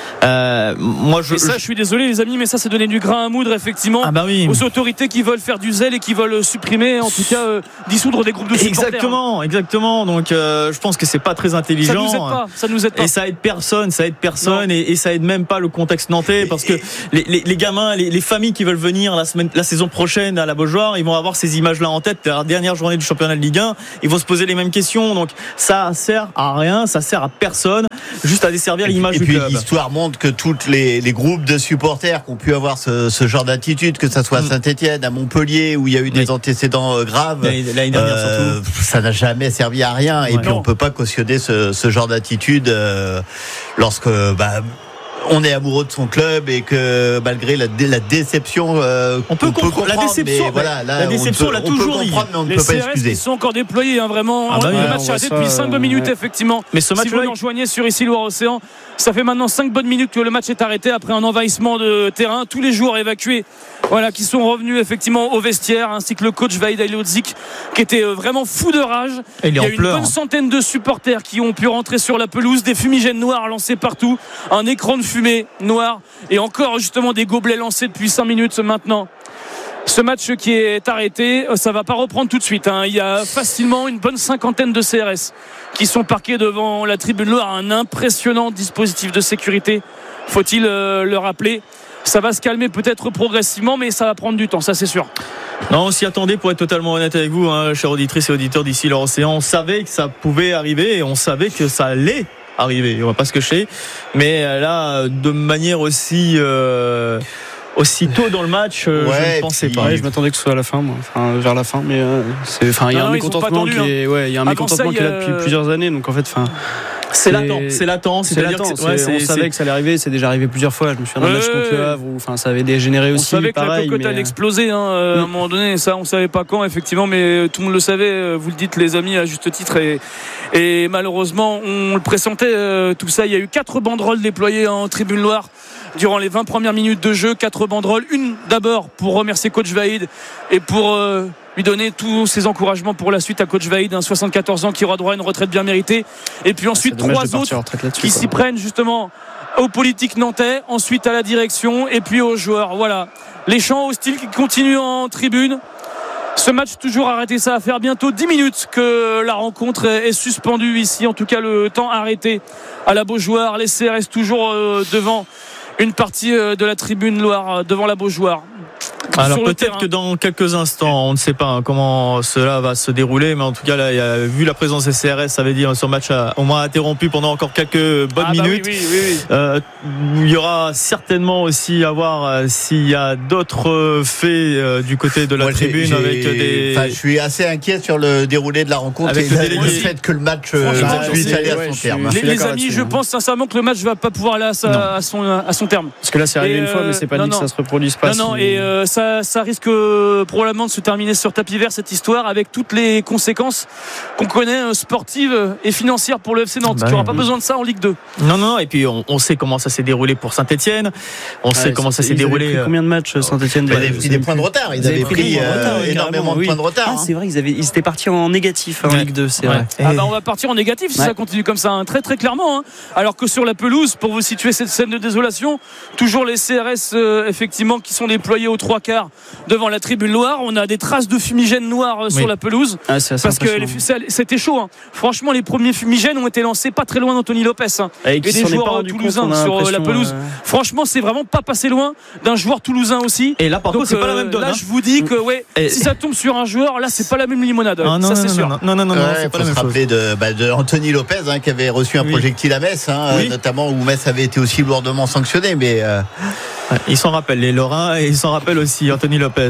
euh, moi je. Et ça, je suis désolé, les amis, mais ça, c'est donner du grain à moudre, effectivement, ah bah oui. aux autorités qui veulent faire du zèle et qui veulent supprimer, en tout cas, euh, dissoudre des groupes de supporters. Exactement, exactement. Donc, euh, je pense que c'est pas très intelligent. Ça nous aide pas, ça nous aide pas. Et ça aide personne, ça aide personne, et, et ça aide même pas le contexte nantais, parce que les, les, les gamins, les, les familles qui veulent venir la semaine, la saison prochaine à la Beaujoire, ils vont avoir ces images-là en tête. La dernière journée du championnat de Ligue un, ils vont se poser les mêmes questions. Donc, ça sert à rien, ça sert à personne, juste à desservir l'image du club. Et puis l'histoire montre que toutes les, les groupes de supporters qui ont pu avoir ce, ce genre d'attitude, que ça soit à Saint-Etienne, à Montpellier, où il y a eu des oui. antécédents graves, l'année dernière euh, surtout, ça n'a jamais servi à rien. Ouais. Et puis non. on peut pas cautionner ce, ce genre d'attitude euh, lorsque bah, on est amoureux de son club et que malgré la, dé, la déception, euh, on peut, on peut comprendre la déception. Voilà, là, la déception, on peut, l'a toujours dit. Mais on ne peut pas excuser. Ils sont encore déployés, hein, vraiment. Ah bah le ouais, match s'est arrêté depuis cinq bonnes minutes, ouais. effectivement. Mais ce match, si vous nous rejoignez sur ici Loire-Océan, ça fait maintenant cinq bonnes minutes que le match est arrêté après un envahissement de terrain. Tous les joueurs évacués, voilà, qui sont revenus effectivement au vestiaire, ainsi que le coach Vahid Halilhodžić, qui était vraiment fou de rage. Et il, il y a une pleurs. bonne centaine de supporters qui ont pu rentrer sur la pelouse, des fumigènes noirs lancés partout, un écran de fumée noir et encore justement des gobelets lancés depuis cinq minutes maintenant. Ce match qui est arrêté, ça va pas reprendre tout de suite, hein. Il y a facilement une bonne cinquantaine de C R S qui sont parqués devant la tribune Loire, un impressionnant dispositif de sécurité, faut-il euh, le rappeler. Ça va se calmer peut-être progressivement, mais ça va prendre du temps, ça c'est sûr. Non, on s'y attendait, pour être totalement honnête avec vous, hein, chers auditrices et auditeurs d'ici l'Océan. On savait que ça pouvait arriver et on savait que ça allait arriver, on va pas se cacher, mais là de manière aussi euh, aussi tôt dans le match, euh, ouais, je ne pensais puis, pas. Ouais, je m'attendais que ce soit à la fin, moi. Enfin, vers la fin, mais euh, c'est, enfin, il y a un mécontentement qui est, ouais, il y a un mécontentement qui est là depuis euh... plusieurs années, donc en fait, enfin. C'est latent, c'est latent, c'est latent. C'est, ouais, c'est, on savait que ça allait arriver, c'est déjà arrivé plusieurs fois. Je me suis dans un match contre le Havre où, enfin, ça avait dégénéré aussi. On savait pareil, que la cocotte allait exploser, hein, à un moment donné. Ça, on savait pas quand, effectivement, mais tout le monde le savait. Vous le dites, les amis, à juste titre. Et, et malheureusement, on le pressentait. Euh, tout ça, il y a eu quatre banderoles déployées en tribune Loire durant les vingt premières minutes de jeu. Quatre banderoles. Une d'abord pour remercier coach Vahid et pour euh, lui donner tous ses encouragements pour la suite à coach Vahid, un soixante-quatorze ans qui aura droit à une retraite bien méritée. Et puis ensuite trois autres qui s'y prennent justement aux politiques nantais, ensuite à la direction et puis aux joueurs. Voilà, les chants hostiles qui continuent en tribune. Ce match toujours arrêté, ça va faire bientôt dix minutes que la rencontre est suspendue ici, en tout cas le temps arrêté à la Beaujoire. Les C R S toujours devant une partie de la tribune Loire, devant la Beaujoire. Alors peut-être que dans quelques instants, on ne sait pas hein, comment cela va se dérouler, mais en tout cas là, il y a, vu la présence des C R S, ça veut dire ce match a au moins interrompu pendant encore quelques bonnes ah bah minutes. Oui, oui, oui, oui. Euh, il y aura certainement aussi à voir euh, s'il y a d'autres faits euh, du côté de la Moi, tribune j'ai, avec des. Enfin, je suis assez inquiet sur le déroulé de la rencontre avec et le, le, le fait que le match euh, puisse aller à son ouais, terme. Les, les amis, je pense sincèrement que le match va pas pouvoir aller à, sa, à, son, à son terme. Parce que là, c'est arrivé et une fois, mais c'est pas non, dit non. que ça se reproduise pas. Non, non, si... et euh, ça, ça risque probablement de se terminer sur tapis vert cette histoire avec toutes les conséquences qu'on connaît euh, sportives et financières pour le F C Nantes. Bah, tu n'auras oui. pas besoin de ça en Ligue deux. Non, non, non. Et puis on, on sait comment ça s'est déroulé pour Saint-Etienne. On ouais, sait comment ça s'est déroulé. Combien de matchs Saint-Etienne Ils avaient pris des points de retard. Ils avaient pris euh, énormément de points de retard. Ah, c'est vrai, ils, avaient, ils étaient partis en négatif en ouais. Ligue deux, c'est ouais. vrai. Ah bah on va partir en négatif si ouais. ça continue comme ça, hein, très très clairement. Hein. Alors que sur la pelouse, pour vous situer cette scène de désolation, toujours les C R S euh, effectivement qui sont déployés aux trois quarts devant la tribune Loire. On a des traces de fumigène noir oui. sur la pelouse ah, parce que les, c'était chaud hein. Franchement les premiers fumigènes ont été lancés pas très loin d'Anthony Lopez hein. et, et des joueurs toulousains sur la pelouse euh... franchement c'est vraiment pas passé loin d'un joueur toulousain aussi et là par contre c'est euh, pas la même donne là hein. je vous dis que ouais, et... si ça tombe sur un joueur là c'est pas la même limonade ah, non, ça non, c'est non, sûr non non non, non, non ouais, c'est pas la même chose. Faut se rappeler de, bah, de Anthony Lopez hein, qui avait reçu un oui. projectile à Metz hein, oui. notamment où Metz avait été aussi lourdement sanctionné mais euh... ouais, ils s'en rappellent les Lorrains et ils s'en rappellent aussi Anthony Lopez.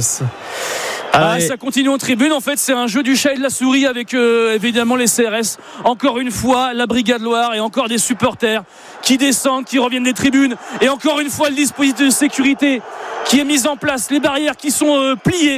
Ah, ça continue en tribune. En fait, c'est un jeu du chat et de la souris avec euh, évidemment les C R S. Encore une fois, la Brigade Loire et encore des supporters qui descendent, qui reviennent des tribunes. Et encore une fois, le dispositif de sécurité qui est mis en place, les barrières qui sont euh, pliées,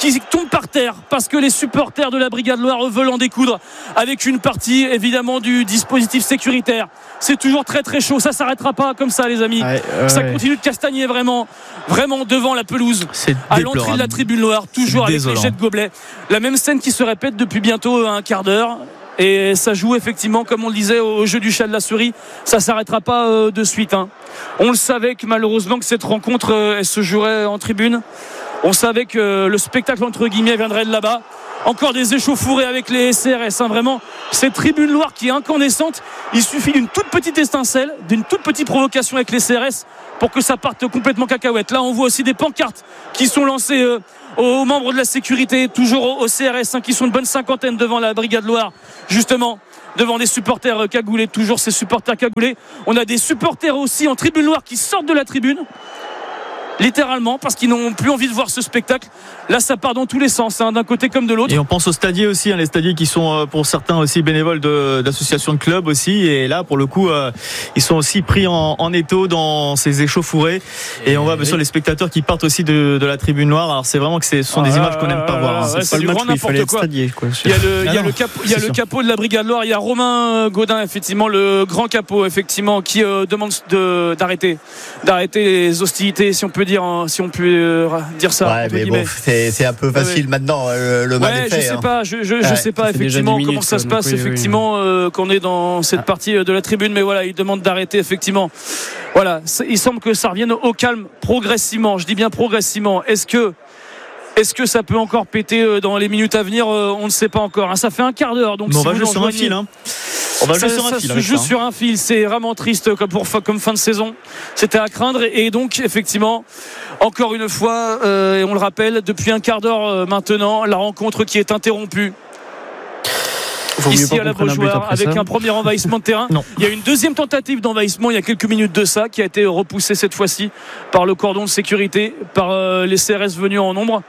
qui tombent par terre parce que les supporters de la Brigade Loire veulent en découdre avec une partie évidemment du dispositif sécuritaire. C'est toujours très très chaud, ça s'arrêtera pas comme ça les amis. Ouais, ouais, ça continue de castagner vraiment, vraiment devant la pelouse, à l'entrée de la tribune Loire, toujours avec les jets de gobelets. La même scène qui se répète depuis bientôt un quart d'heure. Et ça joue effectivement, comme on le disait, au jeu du chat de la souris. Ça ne s'arrêtera pas euh, de suite. Hein. On le savait que malheureusement que cette rencontre, euh, elle se jouerait en tribune. On savait que euh, le spectacle entre guillemets viendrait de là-bas. Encore des échauffourées avec les C R S. Hein, vraiment, cette tribune Loire qui est incandescente. Il suffit d'une toute petite étincelle, d'une toute petite provocation avec les C R S pour que ça parte complètement cacahuète. Là, on voit aussi des pancartes qui sont lancées euh, aux membres de la sécurité, toujours au C R S, hein, qui sont une bonne cinquantaine devant la Brigade Loire, justement, devant des supporters cagoulés, toujours ces supporters cagoulés. On a des supporters aussi en tribune Loire qui sortent de la tribune, littéralement, parce qu'ils n'ont plus envie de voir ce spectacle. Là, ça part dans tous les sens, hein, d'un côté comme de l'autre. Et on pense aux stadiers aussi, hein, les stadiers qui sont pour certains aussi bénévoles de, d'associations de clubs aussi. Et là, pour le coup, euh, ils sont aussi pris en, en étau dans ces échauffourées. Et, et on voit bien sûr les spectateurs qui partent aussi de, de la tribune Noire. Alors c'est vraiment que ce sont des ah, images qu'on n'aime pas ah, voir. Hein. Ouais, c'est, c'est pas le match où il fallait être stadier, quoi. Il y a le, il y a le, cap, il y a le capot de la Brigade Loire. Il y a Romain Gaudin, effectivement, le grand capot, effectivement, qui euh, demande de, d'arrêter, d'arrêter les hostilités, si on peut dire. Hein. Si on peut euh, dire ça. Ouais, mais bon, c'est, c'est un peu facile ouais, maintenant. Le, le mal ouais, est fait. Je sais hein. pas, je, je, ouais, je sais pas effectivement minutes, comment ça se passe, oui, effectivement, oui, oui. Euh, qu'on est dans cette ah. partie de la tribune, mais voilà, il demande d'arrêter, effectivement. Voilà, il semble que ça revienne au calme progressivement. Je dis bien progressivement. Est-ce que Est-ce que ça peut encore péter dans les minutes à venir? On ne sait pas encore. Ça fait un quart d'heure, donc bon, si on va vous jouer sur un fil. Hein. On va ça, jouer sur un ça fil. se joue sur un fil. C'est vraiment triste comme, pour, comme fin de saison. C'était à craindre. Et donc, effectivement, encore une fois, euh, et on le rappelle, depuis un quart d'heure euh, maintenant, la rencontre qui est interrompue. Ici à la Beaujoire, avec ça. Un premier envahissement de terrain. Non. Il y a une deuxième tentative d'envahissement il y a quelques minutes de ça, qui a été repoussée cette fois-ci par le cordon de sécurité, par euh, les C R S venus en nombre.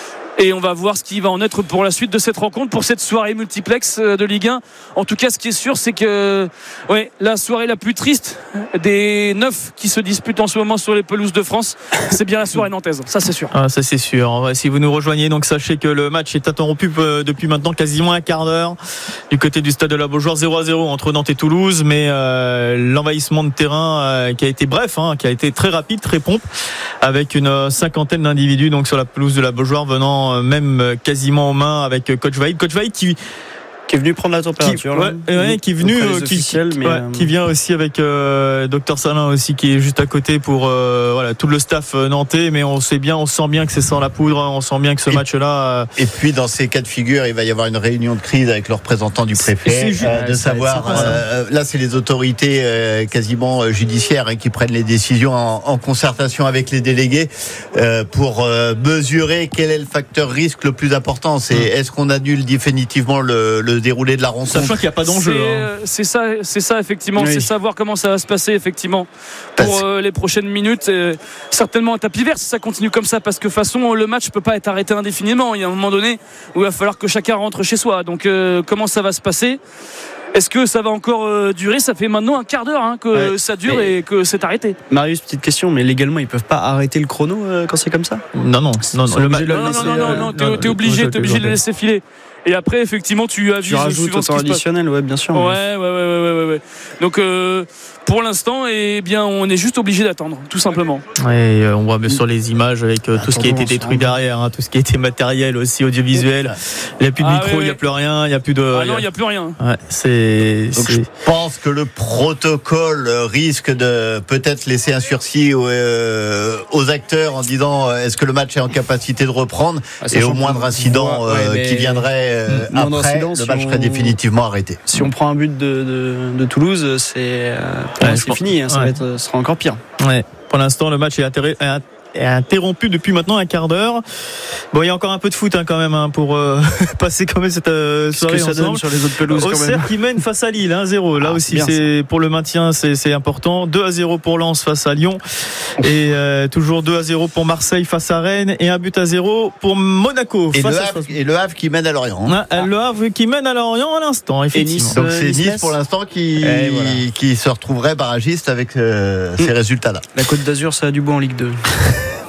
Et on va voir ce qui va en être pour la suite de cette rencontre, pour cette soirée multiplex de Ligue un. En tout cas, ce qui est sûr, c'est que ouais, la soirée la plus triste des neuf qui se disputent en ce moment sur les pelouses de France, c'est bien la soirée nantaise. Ça, c'est sûr. Ah, ça, c'est sûr. Si vous nous rejoignez, donc sachez que le match est interrompu depuis maintenant quasiment un quart d'heure du côté du stade de la Beaujoire, zéro à zéro entre Nantes et Toulouse. Mais euh, l'envahissement de terrain euh, qui a été bref, hein, qui a été très rapide, très prompt, avec une cinquantaine d'individus donc sur la pelouse de la Beaujoire venant même quasiment en main avec Coach Vaïd. Coach Vaïd qui qui est venu prendre la température qui, ouais, ouais, qui est venu euh, qui, mais ouais, euh... qui vient aussi avec euh, Docteur Salin aussi qui est juste à côté pour euh, voilà tout le staff nantais, mais on sait bien, on sent bien que c'est sans la poudre, on sent bien que ce et, match là euh... et puis dans ces cas de figure il va y avoir une réunion de crise avec le représentant du préfet euh, de savoir euh, là c'est les autorités euh, quasiment euh, judiciaires hein, qui prennent les décisions en, en concertation avec les délégués euh, pour euh, mesurer quel est le facteur risque le plus important. C'est hum. est-ce qu'on annule définitivement le, le déroulé de la rencontre, sachant qu'il n'y a pas d'enjeu. C'est, hein. c'est ça, c'est ça effectivement. Oui. C'est savoir comment ça va se passer effectivement pour euh, les prochaines minutes. Et certainement un tapis vert si ça continue comme ça, parce que de toute façon le match peut pas être arrêté indéfiniment. Il y a un moment donné où il va falloir que chacun rentre chez soi. Donc euh, comment ça va se passer? Est-ce que ça va encore euh, durer? Ça fait maintenant un quart d'heure hein, que ouais. ça dure et... et que c'est arrêté. Marius, petite question, mais légalement ils peuvent pas arrêter le chrono euh, quand c'est comme ça? Non, non, non, non, le ma... non, non, non, non, non, t'es, t'es obligé, t'es obligé de le laisser filer. Et après, effectivement, tu avises. Tu rajoutes au temps additionnel, ouais, bien sûr. Ouais, ouais, ouais, ouais, ouais, ouais. Donc, euh, pour l'instant, eh bien, on est juste obligé d'attendre, tout simplement. Ouais, on voit bien sûr les images avec euh, tout ce qui a été détruit derrière, hein, tout ce qui a été matériel aussi, audiovisuel. Il n'y a plus de ah, micro, il ouais, n'y a plus rien, il n'y a plus de. Ah non, il n'y a plus rien. Ouais, c'est. Donc, c'est... je pense que le protocole risque de peut-être laisser un sursis aux, euh, aux acteurs en disant est-ce que le match est en capacité de reprendre ah, et au moindre incident euh, ouais, mais... qui viendrait. Euh, après, le match serait on... définitivement arrêté. Si on prend un but de, de, de Toulouse, c'est, euh, ouais, c'est fini, hein, ça, ouais. va être, ça sera encore pire. Ouais. Pour l'instant, le match est intéressant. Est interrompu depuis maintenant un quart d'heure. Bon, il y a encore un peu de foot hein, quand même hein, pour euh, passer quand même cette euh, soirée ça ensemble. Sur les autres pelouses. Auxerre qui mène face à Lille un zéro. Là ah, aussi, c'est ça. Pour le maintien, c'est, c'est important. deux à zéro pour Lens face à Lyon et euh, toujours deux à zéro pour Marseille face à Rennes et un but à zéro pour Monaco. Et, face le, à... Havre, et le Havre qui mène à Lorient. Hein. Ah. Le Havre qui mène à Lorient à l'instant. Effectivement. Nice, donc c'est Nice, Nice pour l'instant qui voilà. qui se retrouverait barragiste avec euh, mmh. ces résultats-là. La Côte d'Azur, ça a du bon en Ligue deux.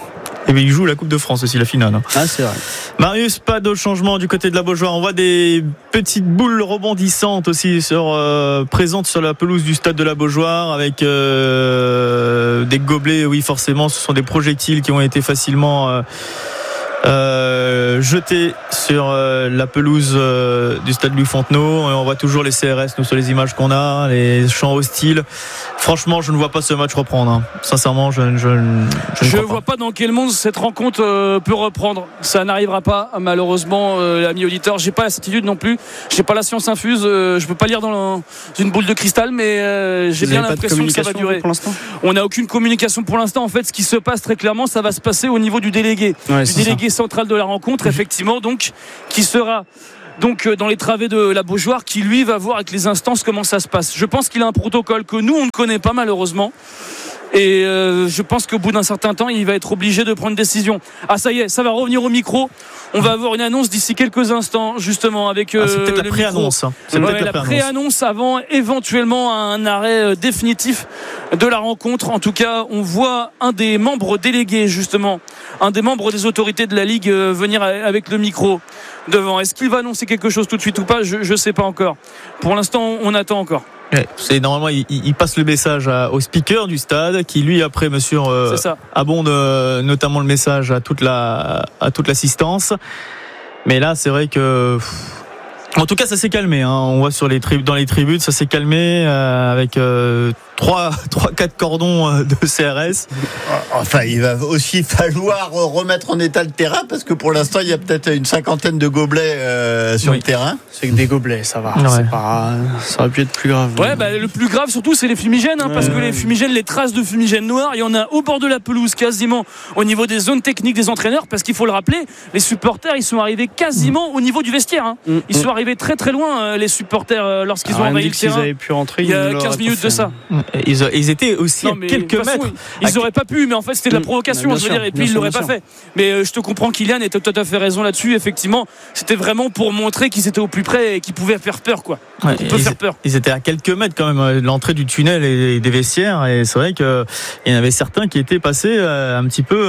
Et bien, il joue la Coupe de France aussi, la finale. Hein. Ah, c'est vrai. Marius, pas de changement du côté de la Beaujoire. On voit des petites boules rebondissantes aussi sur, euh, présentes sur la pelouse du stade de la Beaujoire avec euh, des gobelets. Oui, forcément, ce sont des projectiles qui ont été facilement euh, euh, jetés sur euh, la pelouse euh, du stade Louis Fontenot. On voit toujours les C R S, nous, sur les images qu'on a, les champs hostiles. Franchement, je ne vois pas ce match reprendre. Hein. Sincèrement, je, je, je ne je vois vois pas. pas dans quel monde cette rencontre euh, peut reprendre. Ça n'arrivera pas, malheureusement, euh, l'ami auditeur. J'ai pas la certitude non plus. J'ai pas la science infuse. Euh, je peux pas lire dans la, une boule de cristal, mais euh, j'ai Vous bien avez pas de l'impression que ça va durer. Pour l'instant On n'a aucune communication pour l'instant. En fait, ce qui se passe très clairement, ça va se passer au niveau du délégué, ouais, du délégué ça. central de la rencontre, effectivement, donc qui sera. Donc dans les travées de la Beaujoire, qui lui va voir avec les instances comment ça se passe. Je pense qu'il a un protocole que nous on ne connaît pas malheureusement. Et euh, je pense qu'au bout d'un certain temps, il va être obligé de prendre une décision. Ah ça y est, ça va revenir au micro. On va avoir une annonce d'ici quelques instants, justement, avec euh, ah, c'est peut-être la le pré-annonce. Hein. C'est ouais, peut-être la la pré-annonce avant éventuellement un arrêt euh, définitif de la rencontre. En tout cas, on voit un des membres délégués, justement, un des membres des autorités de la Ligue euh, venir avec le micro devant. Est-ce qu'il va annoncer quelque chose tout de suite ou pas ? Je ne sais pas encore. Pour l'instant, on attend encore. Ouais, c'est normalement il, il passe le message à, au speaker du stade qui lui après monsieur euh, abonde euh, notamment le message à toute la à toute l'assistance. Mais là c'est vrai que en tout cas ça s'est calmé hein. On voit sur les tri- dans les tribunes ça s'est calmé euh, avec euh, trois quatre cordons de C R S. Enfin, il va aussi falloir remettre en état le terrain parce que pour l'instant, il y a peut-être une cinquantaine de gobelets euh, sur oui. le terrain. C'est que des gobelets, ça va. Ouais. C'est pas, ça aurait pu être plus grave. Ouais, bah, le plus grave surtout, c'est les fumigènes, hein, ouais, parce que les fumigènes, les traces de fumigènes noirs, il y en a au bord de la pelouse, quasiment au niveau des zones techniques des entraîneurs, parce qu'il faut le rappeler, les supporters, ils sont arrivés quasiment mmh. au niveau du vestiaire. Hein. Mmh. Ils sont arrivés très très loin, les supporters, lorsqu'ils Alors, ont envahi le terrain. Avaient pu rentrer, il y a quinze minutes de ça. Ils, ils étaient aussi non, à quelques façon, mètres. Ils n'auraient pas pu, mais en fait c'était de la provocation, je veux dire, et puis ils l'auraient pas fait. Mais euh, je te comprends, Kylian, et tu as tout à fait raison là-dessus. Effectivement, c'était vraiment pour montrer qu'ils étaient au plus près et qu'ils pouvaient faire peur, quoi. Ouais, ils, faire peur. Ils étaient à quelques mètres quand même de l'entrée du tunnel et des vestiaires, et c'est vrai qu'il y en avait certains qui étaient passés euh, un petit peu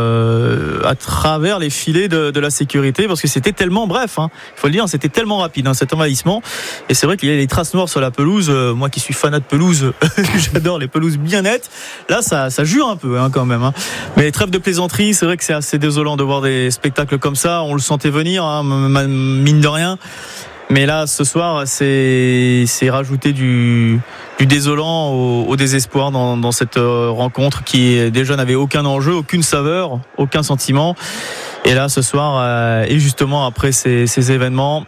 euh, à travers les filets de, de la sécurité, parce que c'était tellement bref. Hein, il faut le dire, c'était tellement rapide hein, cet envahissement. Et c'est vrai qu'il y a les traces noires sur la pelouse. Euh, moi qui suis fanat de pelouse, j'adore les pelouses bien nettes. Là, ça, ça jure un peu hein, quand même. Hein. Mais trêve de plaisanterie, c'est vrai que c'est assez désolant de voir des spectacles comme ça. On le sentait venir, hein, mine de rien. Mais là, ce soir, c'est, c'est rajouter du, du désolant au, au désespoir dans, dans cette rencontre qui déjà n'avait aucun enjeu, aucune saveur, aucun sentiment. Et là, ce soir, euh, et justement après ces, ces événements,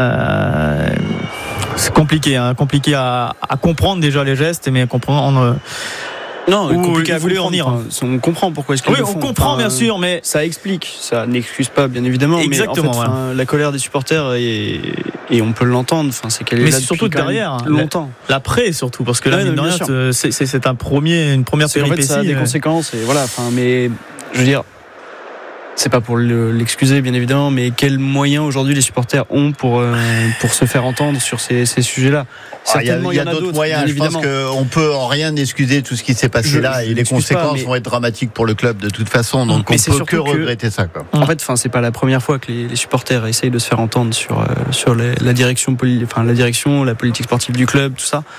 euh, c'est compliqué, hein, compliqué à, à comprendre déjà les gestes, mais à comprendre. Euh, Non, compliqué à voulait en dire. On comprend pourquoi est-ce qu'ils oui, le font. on comprend bien sûr, mais ça explique, ça n'excuse pas bien évidemment. Exactement. Mais en fait, ouais. la colère des supporters et, et on peut l'entendre. Enfin, c'est qu'elle est mais là c'est surtout derrière, longtemps. L'après surtout, parce que là, ouais, mine de rien, c'est, c'est, c'est un premier, une première c'est, péripétie. En fait, ça a des euh... conséquences. Et voilà. Enfin, mais je veux dire. C'est pas pour le, l'excuser bien évidemment, mais quels moyens aujourd'hui les supporters ont pour euh, pour se faire entendre sur ces, ces sujets-là. Il y a, y a d'autres, d'autres moyens. Je pense qu'on peut en rien excuser tout ce qui s'est passé je, là, je et les conséquences pas, mais... vont être dramatiques pour le club de toute façon. Donc mais on peut que regretter que, ça. Quoi. En fait, enfin, c'est pas la première fois que les, les supporters essayent de se faire entendre sur euh, sur les, la direction, enfin la direction, la politique sportive du club, tout ça.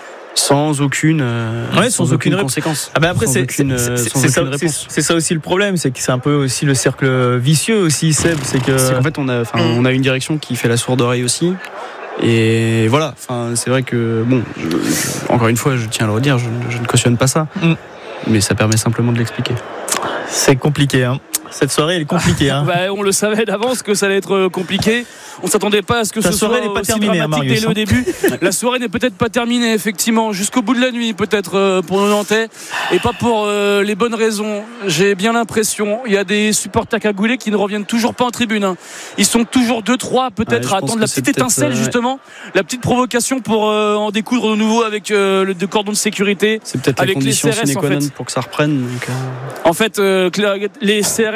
Sans aucune, euh, ouais, sans, sans aucune, aucune conséquence. Ah ben après, c'est, aucune, c'est, c'est, sans c'est, aucune ça, c'est, c'est ça aussi le problème, c'est que c'est un peu aussi le cercle vicieux aussi, Seb. C'est que c'est qu'en fait, on a, enfin, on a une direction qui fait la sourde oreille aussi. Et voilà, enfin, c'est vrai que bon, je, je, encore une fois, je tiens à le redire, je, je ne cautionne pas ça, mm. mais ça permet simplement de l'expliquer. C'est compliqué, hein. Cette soirée, elle est compliquée. Hein. bah, on le savait d'avance que ça allait être compliqué. On ne s'attendait pas à ce que la ce soirée soit n'est pas aussi terminée, dramatique hein, dès le début. La soirée n'est peut-être pas terminée, effectivement, jusqu'au bout de la nuit, peut-être pour nos Nantais, et pas pour euh, les bonnes raisons. J'ai bien l'impression. Il y a des supporters cagoulés qui ne reviennent toujours pas en tribune. Hein. Ils sont toujours deux trois, peut-être ouais, à attendre la petite étincelle, euh, justement, ouais. la petite provocation pour euh, en découdre de nouveau avec euh, le cordon de sécurité. C'est peut-être avec la condition les C R S, sine qua non en fait. pour que ça reprenne. Donc, euh... En fait, euh, les C R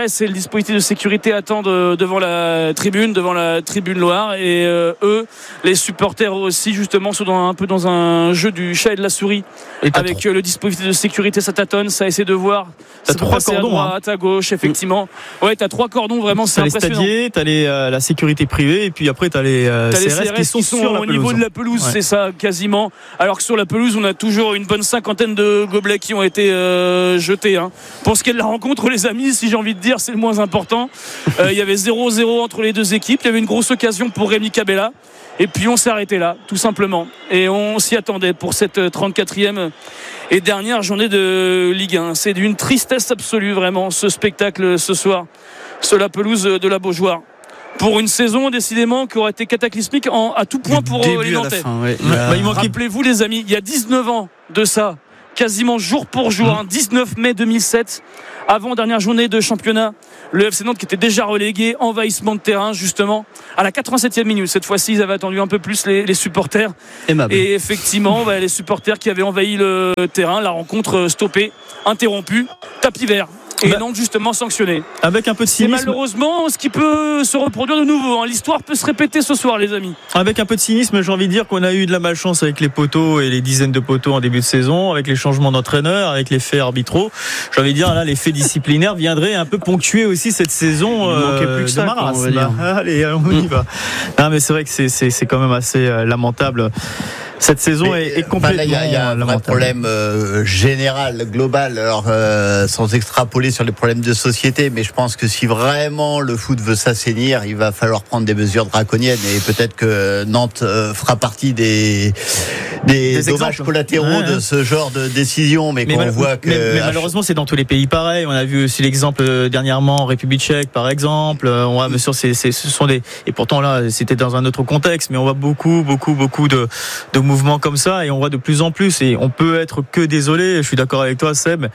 S et le dispositif de sécurité attendent devant la tribune, devant la tribune Loire, et euh, eux, les supporters aussi, justement, sont dans, un peu dans un jeu du chat et de la souris. Et avec trop. Le dispositif de sécurité, ça tâtonne, ça essaie de voir. T'as trois cordons, à droite, hein. à gauche, effectivement. Mmh. Ouais, t'as trois cordons, vraiment, c'est t'as impressionnant. Les stadiers, t'as les, euh, la sécurité privée, et puis après t'as les, euh, t'as C R S, les C R S qui sont, qui sont sur au la niveau pelouse. de la pelouse, ouais. C'est ça, quasiment. Alors que sur la pelouse, on a toujours une bonne cinquantaine de gobelets qui ont été euh, jetés. Hein. Pour ce qui est de la rencontre, les amis, si j'ai envie de dire, c'est le moins important. Euh, il y avait zéro zéro entre les deux équipes. Il y avait une grosse occasion pour Rémi Cabella. Et puis on s'est arrêté là, tout simplement. Et on s'y attendait pour cette trente-quatrième et dernière journée de Ligue un. C'est d'une tristesse absolue, vraiment, ce spectacle ce soir sur la pelouse de la Beaujoire. Pour une saison, décidément, qui aurait été cataclysmique en, à tout point pour les Nantais. Fin, ouais. bah, il manquait... Rappelez-vous, les amis, il y a dix-neuf ans de ça, quasiment jour pour jour, mmh. hein, dix-neuf mai deux mille sept, avant dernière journée de championnat, le F C Nantes qui était déjà relégué, envahissement de terrain justement à la quatre-vingt-septième minute. Cette fois-ci, ils avaient attendu un peu plus les, les supporters. Aimable. Et effectivement, bah, les supporters qui avaient envahi le terrain, la rencontre stoppée, interrompue, tapis vert. Et bah, Nantes justement sanctionné. Avec un peu de cynisme. C'est malheureusement ce qui peut se reproduire de nouveau. Hein. L'histoire peut se répéter ce soir, les amis. Avec un peu de cynisme, j'ai envie de dire qu'on a eu de la malchance avec les poteaux et les dizaines de poteaux en début de saison, avec les changements d'entraîneur, avec les faits arbitraux. J'ai envie de dire là, les faits disciplinaires viendraient un peu ponctuer aussi cette saison. Il manquait euh, plus que ça, Maras, on va dire. Bah, allez, on y va. Non, mais c'est vrai que c'est, c'est, c'est quand même assez euh, lamentable. Cette saison mais, est, est complètement. Il bah y, y a un vrai problème euh, général, global, alors euh, sans extrapoler sur les problèmes de société, mais je pense que si vraiment le foot veut s'assainir, il va falloir prendre des mesures draconiennes, et peut-être que Nantes euh, fera partie des des, des dommages exemples. collatéraux ouais, de ce genre de décision, mais, mais qu'on mal, voit que. Mais, mais malheureusement, c'est dans tous les pays pareil. On a vu aussi l'exemple dernièrement en République Tchèque, par exemple. On voit, bien sûr, c'est, c'est, ce sont des et pourtant là, c'était dans un autre contexte, mais on voit beaucoup, beaucoup, beaucoup de de mouvements comme ça, et on voit de plus en plus, et on peut être que désolé. Je suis d'accord avec toi, Seb.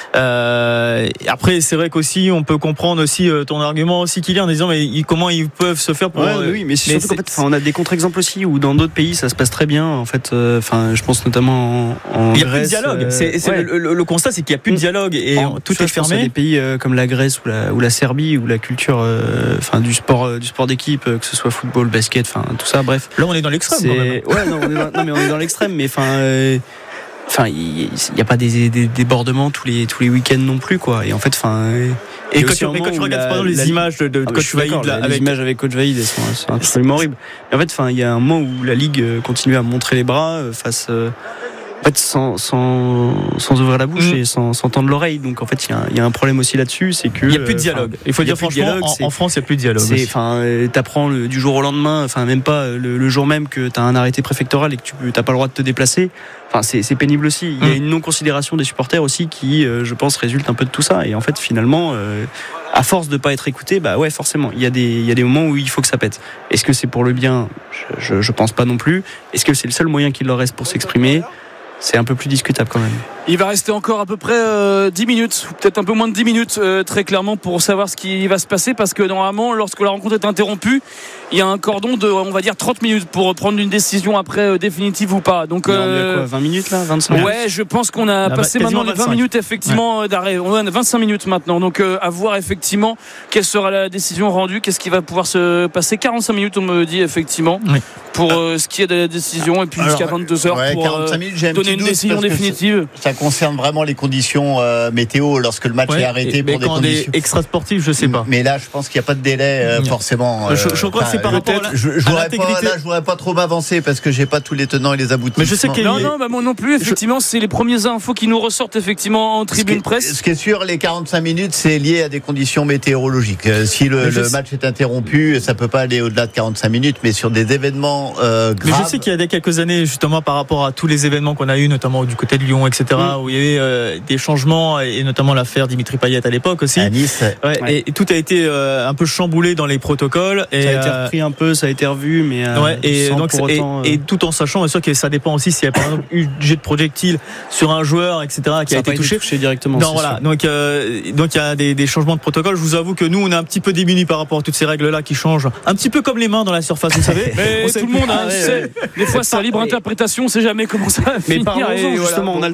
Euh, après, c'est vrai qu'aussi, on peut comprendre aussi ton argument aussi, Kylian, en disant mais comment ils peuvent se faire pour. Ouais, euh, oui, mais c'est mais surtout c'est, qu'en fait, on a des contre-exemples aussi où dans d'autres pays ça se passe très bien. En fait, enfin, euh, je pense notamment en, en il y a Grèce. Plus de dialogue. Euh, c'est, c'est ouais. le, le, le constat, c'est qu'il n'y a plus de dialogue et en, tout est fermé. Il y a des pays euh, comme la Grèce ou la, ou la Serbie où la culture, enfin, euh, du sport, euh, du sport d'équipe, que ce soit football, basket, enfin, tout ça. Bref. Là, on est dans l'extrême. C'est... Quand même. Ouais, non, on est dans, non, mais on est dans l'extrême, mais enfin. Euh, Enfin, il n'y a pas des, des débordements tous les tous les week-ends non plus, quoi. Et en fait, enfin. Et, et quand, tu, mais quand tu regardes la, les la, images de, de ah, Coach Vaïd, là, avec... les images avec Coach Vaïd, c'est absolument horrible. Et en fait, enfin, il y a un moment où la Ligue continue à montrer les bras face. Euh, En fait, sans, sans, sans ouvrir la bouche mmh. et sans, sans tendre l'oreille. Donc, en fait, il y, y a un problème aussi là-dessus. C'est que. Il n'y a plus de dialogue. Euh, il faut dire franchement, dialogue, en, en France, il n'y a plus de dialogue. C'est, enfin, t'apprends le, du jour au lendemain, enfin, même pas le, le jour même que t'as un arrêté préfectoral et que tu t'as pas le droit de te déplacer. Enfin, c'est, c'est pénible aussi. Il y a une non-considération des supporters aussi qui, euh, je pense, résulte un peu de tout ça. Et en fait, finalement, euh, à force de pas être écouté, bah ouais, forcément, il y a des, il y a des moments où il faut que ça pète. Est-ce que c'est pour le bien? je, je, je pense pas non plus. Est-ce que c'est le seul moyen qu'il leur reste pour s'exprimer? C'est un peu plus discutable quand même. Il va rester encore à peu près euh, dix minutes, ou peut-être un peu moins de dix minutes, euh, très clairement, pour savoir ce qui va se passer, parce que normalement, lorsque la rencontre est interrompue, il y a un cordon de, on va dire, trente minutes pour prendre une décision après euh, définitive ou pas. Donc, euh, quoi, vingt minutes là, vingt-cinq minutes. Ouais, je pense qu'on a là, passé maintenant les vingt minutes effectivement ouais. d'arrêt. On a vingt-cinq minutes maintenant, donc euh, à voir effectivement quelle sera la décision rendue, qu'est-ce qui va pouvoir se passer. quarante-cinq minutes, on me dit effectivement, oui. pour euh, ce qui est de la décision, et puis alors, jusqu'à vingt-deux heures ouais, pour euh, minutes, donner une décision définitive. Ça concerne vraiment les conditions euh, météo lorsque le match ouais, est arrêté et, pour des conditions extra-sportives, je sais pas. Mais là, je pense qu'il n'y a pas de délai euh, forcément. Euh, je, je crois que c'est par rapport à, je, je à l'intégrité. Pas, là, je voudrais pas trop m'avancer parce que j'ai pas tous les tenants et les aboutissements. Mais je sais qu'il non, non, bah moi non plus. Effectivement, je... c'est les premières infos qui nous ressortent effectivement en tribune ce presse. Ce qui est sûr, les quarante-cinq minutes, c'est lié à des conditions météorologiques. Si le, le match est interrompu, ça peut pas aller au-delà de quarante-cinq minutes, mais sur des événements euh, graves. Mais je sais qu'il y a quelques années, justement, par rapport à tous les événements qu'on a eu, notamment du côté de Lyon, et cetera, mmh. où il y avait euh, des changements, et notamment l'affaire Dimitri Payet à l'époque aussi. À Nice. Ouais, ouais. Et, et tout a été euh, un peu chamboulé dans les protocoles. Et, ça a été repris un peu, ça a été revu, mais euh, ouais, et sans donc pour autant, et, euh... et tout en sachant, bien sûr, que ça dépend aussi s'il y a par exemple eu jet de projectile sur un joueur, et cetera, qui ça a été touché. été touché directement. Non, voilà. Sûr. Donc, euh, donc il y a des, des changements de protocole. Je vous avoue que nous, on est un petit peu démunis par rapport à toutes ces règles-là qui changent, un petit peu comme les mains dans la surface, vous savez. Mais tout le monde, hein, ouais, ouais. Des fois, c'est à libre interprétation, on sait jamais comment ça va mais finir. Mais justement, voilà, on a le temps. Enfin,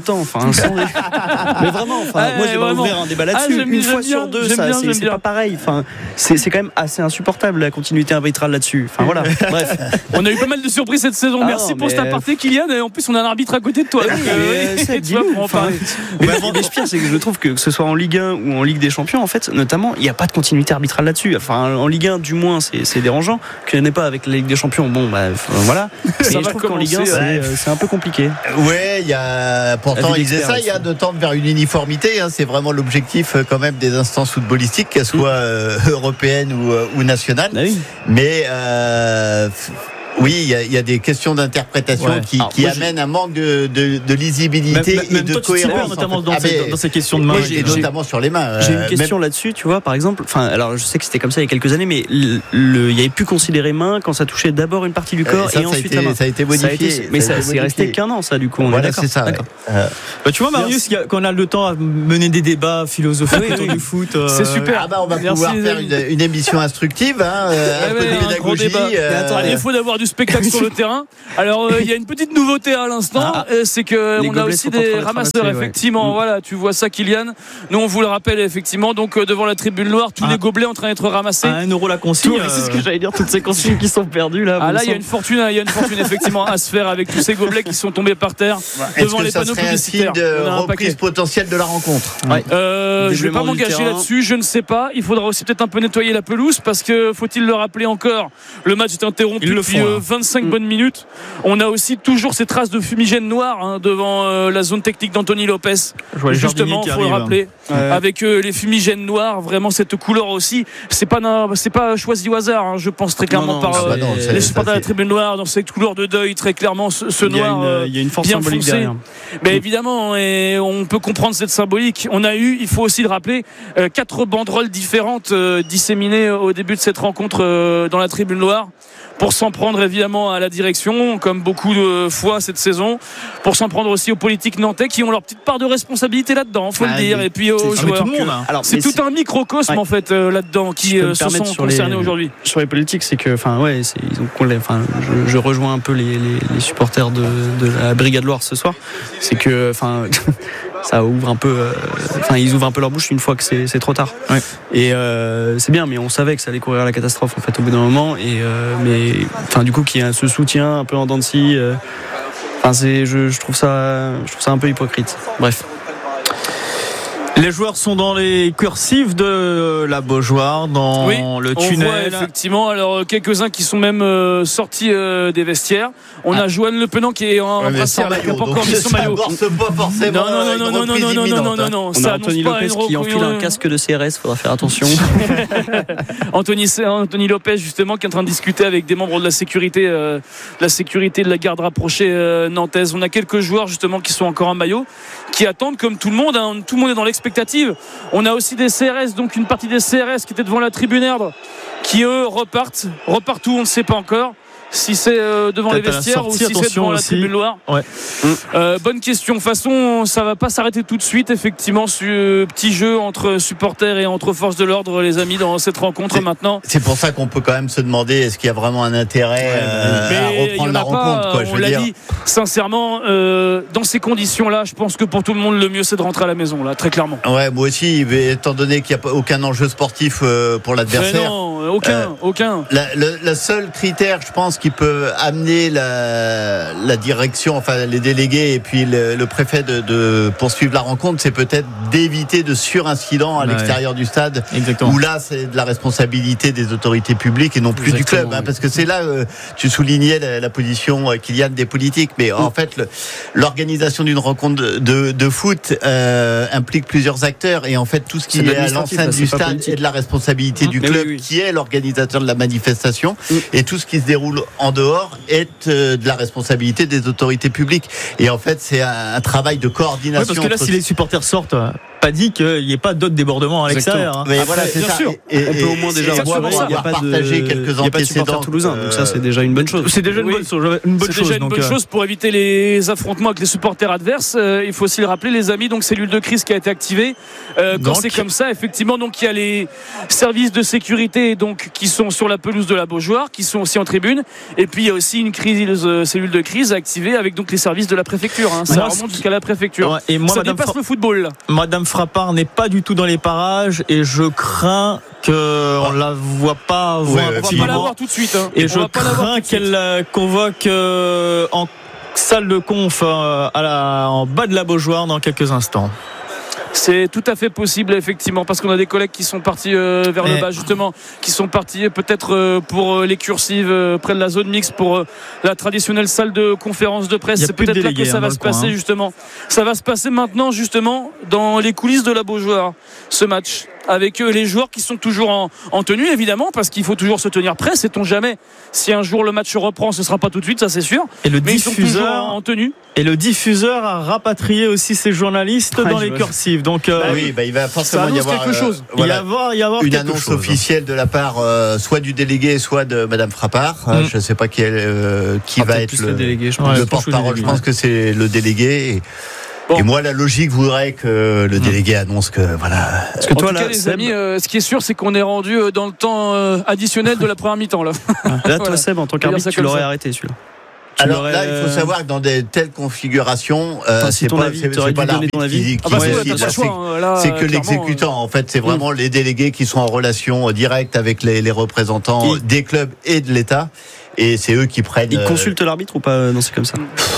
Enfin, sans... mais vraiment, enfin, ouais, moi j'aimerais vraiment. ouvrir un débat là-dessus. Ah, Une bien, fois sur bien, deux, ça, bien, c'est, c'est pas pareil. Enfin, c'est, c'est quand même assez insupportable la continuité arbitrale là-dessus. Enfin voilà. Bref. On a eu pas mal de surprises cette saison. Ah Merci non, pour mais... cet aparté, Kylian. Et en plus, on a un arbitre à côté de toi. Donc, euh, c'est tu vois, pour en parler. Mais le pire, c'est que je trouve que que ce soit en Ligue un ou en Ligue des Champions, en fait, notamment, il n'y a pas de continuité arbitrale là-dessus. Enfin, en Ligue un, du moins, c'est, c'est dérangeant. Qu'il n'y en ait pas avec la Ligue des Champions, bon, bah, voilà. Ça Et je trouve qu'en Ligue un, c'est, ouais. c'est un peu compliqué. Ouais, il y a pourtant ils essaient ça, il y a de tendre vers une uniformité. Hein, c'est vraiment l'objectif quand même des instances footballistiques, qu'elles soient euh, européennes ou, ou nationales. Ah oui. Mais euh, oui, il y, y a des questions d'interprétation ouais. qui, qui amènent un manque de, de, de lisibilité même, et même de toi, cohérence. Notamment dans, ah, ces, dans ces questions de main. Moi, j'ai, notamment sur les mains. J'ai une question même... là-dessus, tu vois, par exemple. Enfin, alors je sais que c'était comme ça il y a quelques années, mais le, le, il y avait pu considérer main quand ça touchait d'abord une partie du corps ça, et ça ensuite été, la main. Ça a été modifié. Ça a été, mais ça, ça c'est resté qu'un an, ça, du coup. On voilà, est d'accord. C'est ça. D'accord. Ouais. Euh... Bah, tu vois, Marius, quand on a le temps à mener des débats philosophiques oui, autour oui. du foot, euh... c'est super. Ah bah, on va Merci pouvoir faire une, une émission instructive, hein, euh, un ouais, peu de un pédagogie. Euh... À défaut d'avoir du spectacle sur le terrain. Alors, il euh, y a une petite nouveauté à l'instant, ah, euh, c'est que on a aussi des ramasseurs, effectivement. Ouais. Voilà, tu vois ça, Kylian. Nous, on vous le rappelle, effectivement. Donc, euh, devant la tribune noire, tous ah. les gobelets en train d'être ramassés. À un euro la consigne. Euh... C'est ce que j'allais dire, toutes ces consignes qui sont perdues là. Ah là, il y a une fortune, il y a une fortune effectivement à se faire avec tous ces gobelets qui sont tombés par terre ouais. devant Est-ce que les ça panneaux serait publicitaires. Un signe de reprise potentielle de la rencontre. Ouais. Euh, je vais pas m'engager là-dessus, je ne sais pas. Il faudra aussi peut-être un peu nettoyer la pelouse parce que faut-il le rappeler encore, le match est interrompu depuis font, euh, vingt-cinq mmh. bonnes minutes. On a aussi toujours ces traces de fumigène noir hein, devant euh, la zone technique d'Anthony Lopez. Justement, il faut le rappeler. Ouais. Avec euh, les fumigènes noirs, vraiment cette couleur aussi. C'est pas, c'est pas choisi au hasard, hein, je pense très clairement non, non, par euh, non, les supporters de la tribune noire dans cette couleur de deuil, très clairement ce, ce il noir. Une, euh, il y a une force bien symbolique foncé. derrière. Mais évidemment, et on peut comprendre cette symbolique. On a eu, il faut aussi le rappeler, euh, quatre banderoles différentes euh, disséminées au début de cette rencontre euh, dans la tribune noire. Pour s'en prendre évidemment à la direction, comme beaucoup de fois cette saison, pour s'en prendre aussi aux politiques nantais qui ont leur petite part de responsabilité là-dedans, faut ah, le dire, et puis aux joueurs. Tout le monde, hein. Alors, c'est tout c'est... un microcosme ouais. en fait euh, là-dedans qui euh, se sont concernés les... aujourd'hui. Sur les politiques, c'est que, enfin ouais, c'est, ils ont, enfin, je, je rejoins un peu les, les, les supporters de, de la Brigade Loire ce soir. C'est que, enfin. ça ouvre un peu enfin euh, ils ouvrent un peu leur bouche une fois que c'est, c'est trop tard ouais. et euh, c'est bien mais on savait que ça allait courir à la catastrophe en fait au bout d'un moment et euh, mais enfin du coup qu'il y a ce soutien un peu en dents de scie euh, enfin c'est je, je trouve ça je trouve ça un peu hypocrite. Bref. Les joueurs sont dans les cursives de la Beaujoire, dans oui, le tunnel. On voit effectivement, alors quelques-uns qui sont même euh, sortis euh, des vestiaires. On ah. a Joanne Le Penant qui est en ouais, brassière, qui n'a pas encore mis son maillot. Ça pas forcément. Non, non, non, non, non, non, non, non, non, non, non. On a Anthony Lopez qui enfile un casque de C R S. Faudra faire attention. Anthony, Anthony Lopez justement qui est en train de discuter avec des membres de la sécurité, euh, de la sécurité de la garde rapprochée euh, nantaise. On a quelques joueurs justement qui sont encore en maillot, qui attendent comme tout le monde. Hein, tout le monde est dans l'expectative. On a aussi des C R S, donc une partie des C R S qui étaient devant la tribune Erdre, qui eux repartent. Repartent où on ne sait pas encore. Si c'est euh, devant Peut-être les vestiaires sortie, ou si c'est devant aussi. La tribune Loire. Ouais. Euh, bonne question. De toute façon, ça va pas s'arrêter tout de suite. Effectivement, ce euh, petit jeu entre supporters et entre forces de l'ordre, les amis, dans cette rencontre c'est, maintenant. C'est pour ça qu'on peut quand même se demander est-ce qu'il y a vraiment un intérêt ouais, euh, à reprendre la pas, rencontre. Quoi, je on veux l'a dire. dit. Sincèrement, euh, dans ces conditions-là, je pense que pour tout le monde, le mieux, c'est de rentrer à la maison, là, très clairement. Ouais, moi aussi, étant donné qu'il n'y a aucun enjeu sportif euh, pour l'adversaire. Mais non, aucun, euh, aucun. La, le, le seul critère, je pense, qui peut amener La, la direction, enfin les délégués et puis le, le préfet de, de poursuivre la rencontre, c'est peut-être d'éviter de surincidents à ouais. l'extérieur du stade. Exactement. Où là c'est de la responsabilité des autorités publiques et non plus Exactement, du club, hein, oui. parce que c'est là euh, tu soulignais la, la position euh, Kylian des politiques, mais mmh. en fait le, l'organisation d'une rencontre de, de, de foot euh, implique plusieurs acteurs et en fait tout ce qui est, est à l'enceinte du stade est de la responsabilité mmh. du club oui, oui. qui est l'organisateur de la manifestation mmh. et tout ce qui se déroule en dehors est de la responsabilité des autorités publiques. Et en fait, c'est un, un travail de coordination. Oui, parce que là, si les supporters sortent, pas dit qu'il n'y ait pas d'autres débordements à l'extérieur. Hein. Mais Après, voilà, c'est bien ça. sûr. Et, et, on peut au moins déjà avoir partagé quelques antécédents toulousains. Donc ça, c'est déjà une bonne chose. C'est déjà une Oui. bonne chose. Une bonne c'est chose, déjà une donc, bonne euh... chose pour éviter les affrontements avec les supporters adverses. Euh, il faut aussi le rappeler, les amis. Donc cellule de crise qui a été activée. Euh, quand donc... c'est comme ça, effectivement, donc il y a les services de sécurité donc qui sont sur la pelouse de la Beaujoire, qui sont aussi en tribune. Et puis il y a aussi une crise, euh, cellule de crise activée avec donc les services de la préfecture. Hein. Ça moi, remonte jusqu'à la préfecture. Ouais, et moi, ça Madame dépasse Fra... le football. Là. Madame Frappard n'est pas du tout dans les parages et je crains qu'on ne la voit pas. Ouais, voir on va pas la voir tout de suite. Hein. Et on je crains qu'elle euh, convoque euh, en salle de conf euh, à la, en bas de la Beaujoire dans quelques instants. C'est tout à fait possible, effectivement, parce qu'on a des collègues qui sont partis euh, vers Mais... le bas, justement, qui sont partis peut-être euh, pour euh, les cursives euh, près de la zone mixte, pour euh, la traditionnelle salle de conférence de presse. C'est peut-être là que ça hein, va se passer, coin, justement. Hein. Ça va se passer maintenant, justement, dans les coulisses de la Beaujoire, ce match. Avec euh, les joueurs qui sont toujours en, en tenue, évidemment, parce qu'il faut toujours se tenir prêt. Sait-on jamais si un jour le match reprend, ce sera pas tout de suite, ça c'est sûr. Et le mais diffuseur, ils sont toujours en, en tenue. Et le diffuseur a rapatrié aussi ses journalistes ah, dans les cursives. Donc euh, bah oui, bah, il va forcément y avoir quelque chose. Euh, voilà, il, y avoir, il y avoir une quelque annonce chose. officielle de la part euh, soit du délégué, soit de Madame Frappard. Mm. Je ne sais pas qui, euh, qui ah, va être le, le, délégué, je ouais, pense. le porte-parole. Je pense que c'est le délégué. Et, Bon. Et moi, la logique voudrait que le délégué annonce que voilà. Parce que en toi, tout là, cas, les Seb... amis, euh, ce qui est sûr, c'est qu'on est rendu dans le temps euh, additionnel de la première mi-temps là. Là, voilà. Toi, Seb, en tant qu'arbitre, tu l'aurais ça. arrêté celui-là. Tu Alors là, il faut savoir que dans des telles configurations, euh, enfin, c'est, si pas, avis, c'est, c'est pas l'arbitre qui, qui, ah bah qui ouais, décide. là, C'est, hein, là, c'est que l'exécutant. En fait, c'est vraiment mmh. les délégués qui sont en relation directe avec les, les représentants et... des clubs et de l'État. Et c'est eux qui prennent. Ils consultent l'arbitre ou pas? Non, c'est comme ça.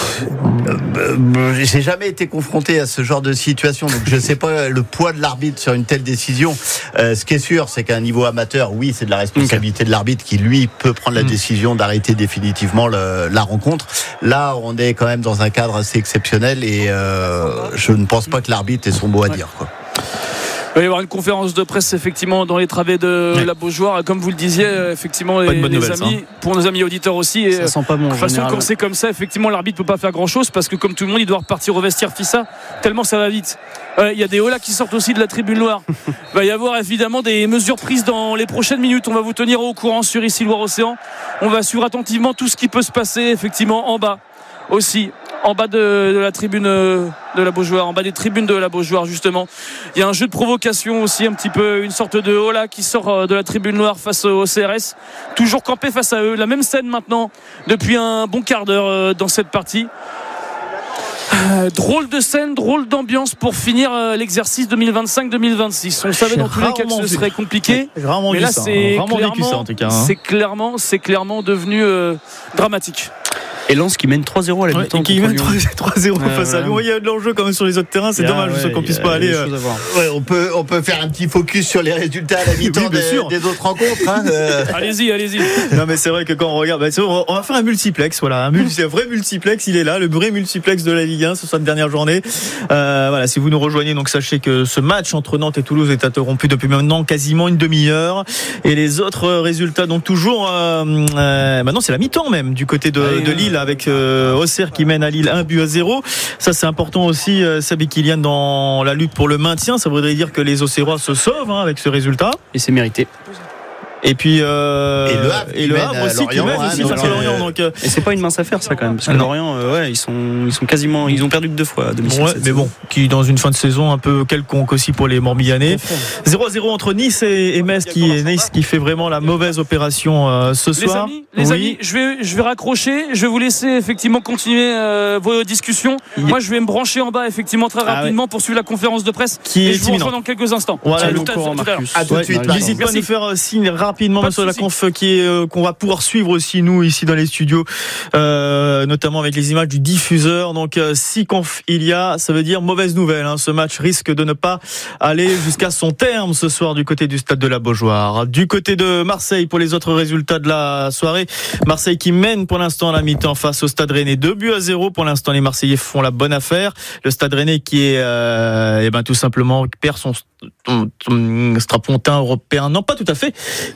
J'ai jamais été confronté à ce genre de situation, donc je sais pas le poids de l'arbitre sur une telle décision. Euh, ce qui est sûr, c'est qu'à un niveau amateur, oui, c'est de la responsabilité okay. de l'arbitre qui, lui, peut prendre la mmh. décision d'arrêter définitivement le, la rencontre. Là, on est quand même dans un cadre assez exceptionnel et euh, je ne pense pas que l'arbitre ait son mot à dire, quoi. Il va y avoir une conférence de presse effectivement dans les travées de ouais. la Beaujoire, comme vous le disiez, effectivement les, les nouvelle, amis, ça. Pour nos amis auditeurs aussi. Et ça sent pas bon. De toute façon, quand c'est comme ça, effectivement, l'arbitre peut pas faire grand chose parce que comme tout le monde, il doit repartir au vestiaire Fissa tellement ça va vite. Il euh, y a des holas qui sortent aussi de la tribune Loire. Il va y avoir évidemment des mesures prises dans les prochaines minutes. On va vous tenir au courant sur ici Loire-Océan. On va suivre attentivement tout ce qui peut se passer effectivement en bas aussi. En bas de, de la tribune de la Beaujoire, en bas des tribunes de la Beaujoire justement. Il y a un jeu de provocation aussi, un petit peu une sorte de hola qui sort de la tribune noire face au C R S. Toujours campé face à eux. La même scène maintenant depuis un bon quart d'heure dans cette partie. Euh, drôle de scène, drôle d'ambiance pour finir euh, l'exercice deux mille vingt-cinq deux mille vingt-six. On savait dans tous les cas que ce serait compliqué. Mais là, c'est clairement, c'est clairement, c'est clairement devenu euh, dramatique. Et Lens qui mène trois zéro à la mi-temps. Ouais, qui mène trois zéro ouais, face voilà. à nous. Il y a de l'enjeu quand même sur les autres terrains. C'est yeah, dommage ouais, qu'on puisse pas aller. Euh... Ouais, on peut, on peut faire un petit focus sur les résultats à la mi-temps oui, des, des autres rencontres. Hein, euh... Allez-y, allez-y. Non, mais c'est vrai que quand on regarde, bah, c'est vrai, on va faire un multiplex. Voilà, un, multi, un vrai multiplex. Il est là, le vrai multiplex de la Ligue un sur cette dernière journée. Euh, voilà, si vous nous rejoignez, donc sachez que ce match entre Nantes et Toulouse est interrompu depuis maintenant quasiment une demi-heure. Et les autres résultats, donc toujours, euh, euh, maintenant c'est la mi-temps même du côté de, ouais, de Lille avec. Euh, Auxerre qui mène à Lille un but à zéro. Ça c'est important aussi, euh, Sabi Kylian, dans la lutte pour le maintien. Ça voudrait dire que les Auxerrois se sauvent hein, avec ce résultat. Et c'est mérité. Et puis euh, et le Havre, et le Havre aussi qui mène aussi face à Lorient. Donc euh, et c'est pas une mince affaire ça quand même parce que non. Lorient euh, ouais ils sont ils sont quasiment ils ont perdu que deux fois à domicile. Ouais, mais bon qui dans une fin de saison un peu quelconque aussi pour les Morbihanais. zéro à zéro entre Nice et, et Metz qui Nice qui fait vraiment la mauvaise opération euh, ce les soir. Amis, les oui. amis, je vais je vais raccrocher, je vais vous laisser effectivement continuer euh, vos discussions. Il... Moi je vais me brancher en bas effectivement très rapidement ah ouais. pour suivre la conférence de presse qui et est je vous rejoins dans quelques instants. Voilà, le à tout de suite. N'hésite pas à nous faire signe rapidement sur la conférence qui est euh, qu'on va pouvoir suivre aussi nous ici dans les studios euh, notamment avec les images du diffuseur. Donc euh, si conf il y a, ça veut dire mauvaise nouvelle hein. Ce match risque de ne pas aller jusqu'à son terme ce soir du côté du stade de la Beaujoire. Du côté de Marseille pour les autres résultats de la soirée, Marseille qui mène pour l'instant à la mi-temps face au Stade Rennais deux buts à zéro. Pour l'instant les Marseillais font la bonne affaire. Le Stade Rennais qui est euh, et ben tout simplement perd son, son, son strapontin européen, non pas tout à fait, qui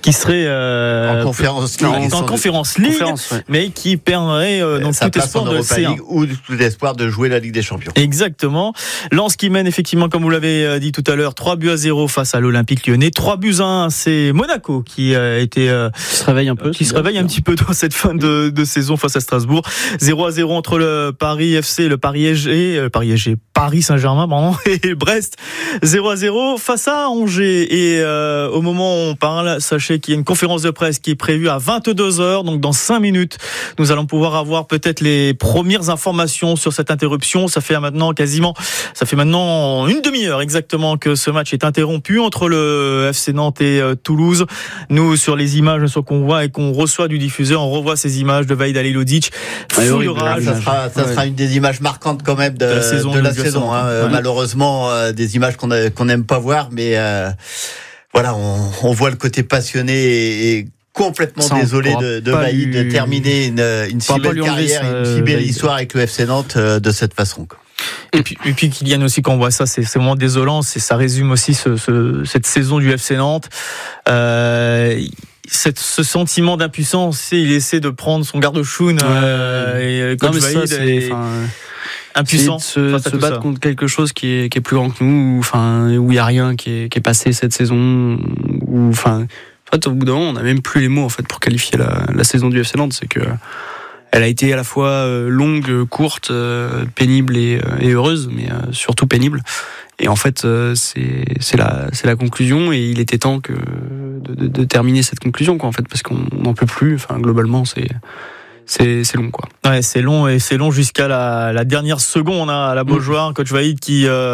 qui serait euh, en conférence League, en, en conférence League, conférence, ouais. mais qui perdrait euh, donc tout espoir de C un ou tout espoir de jouer la Ligue des Champions. Exactement. Lens qui mène effectivement, comme vous l'avez dit tout à l'heure, trois buts à zéro face à l'Olympique Lyonnais. trois buts à un, c'est Monaco qui a été euh, qui se réveille un peu, qui se réveille un petit peu dans cette fin de, de saison face à Strasbourg. zéro à zéro entre le Paris F C et le Paris S G, le Paris S G, Paris Saint-Germain, pardon, et Brest. zéro à zéro face à Angers. Et euh, au moment où on parle, sachez qu'il y a une conférence de presse qui est prévue à vingt-deux heures, donc dans cinq minutes, nous allons pouvoir avoir peut-être les premières informations sur cette interruption. Ça fait maintenant quasiment, ça fait maintenant une demi-heure exactement que ce match est interrompu entre le F C Nantes et euh, Toulouse. Nous, sur les images sur qu'on voit et qu'on reçoit du diffuseur, on revoit ces images de Vahid Halilhodžić. Ouais, ça sera, ça sera une des images marquantes quand même de, de la saison. De la saison hein. ouais. Malheureusement, euh, des images qu'on a, qu'on n'aime pas voir, mais euh, voilà, on, on voit le côté passionné et, et complètement ça, désolé de, de Vahid lui... de terminer une, une si belle carrière, ça, une si belle Vahid. histoire avec le F C Nantes euh, de cette façon. Quoi. Et puis, et puis Kylian aussi, quand on voit ça, c'est, c'est vraiment désolant. C'est, ça résume aussi ce, ce, cette saison du F C Nantes. Euh, Cette, ce sentiment d'impuissance, il essaie de prendre son garde-choune ouais. euh, et coach Vahid est impuissant, se, se battre ça. contre quelque chose qui est, qui est plus grand que nous, enfin où il y a rien qui est, qui est passé cette saison, où enfin en fait au bout d'un moment on n'a même plus les mots en fait pour qualifier la, la saison du F C Nantes. C'est que elle a été à la fois longue, courte, pénible et, et heureuse, mais surtout pénible. Et en fait, c'est, c'est la, c'est la conclusion, et il était temps que de, de, de terminer cette conclusion, quoi, en fait, parce qu'on n'en peut plus. Enfin, globalement, c'est, c'est, c'est long, quoi. Ouais, c'est long, et c'est long jusqu'à la, la dernière seconde, hein, à la Beaujoire, coach Vahid qui. Euh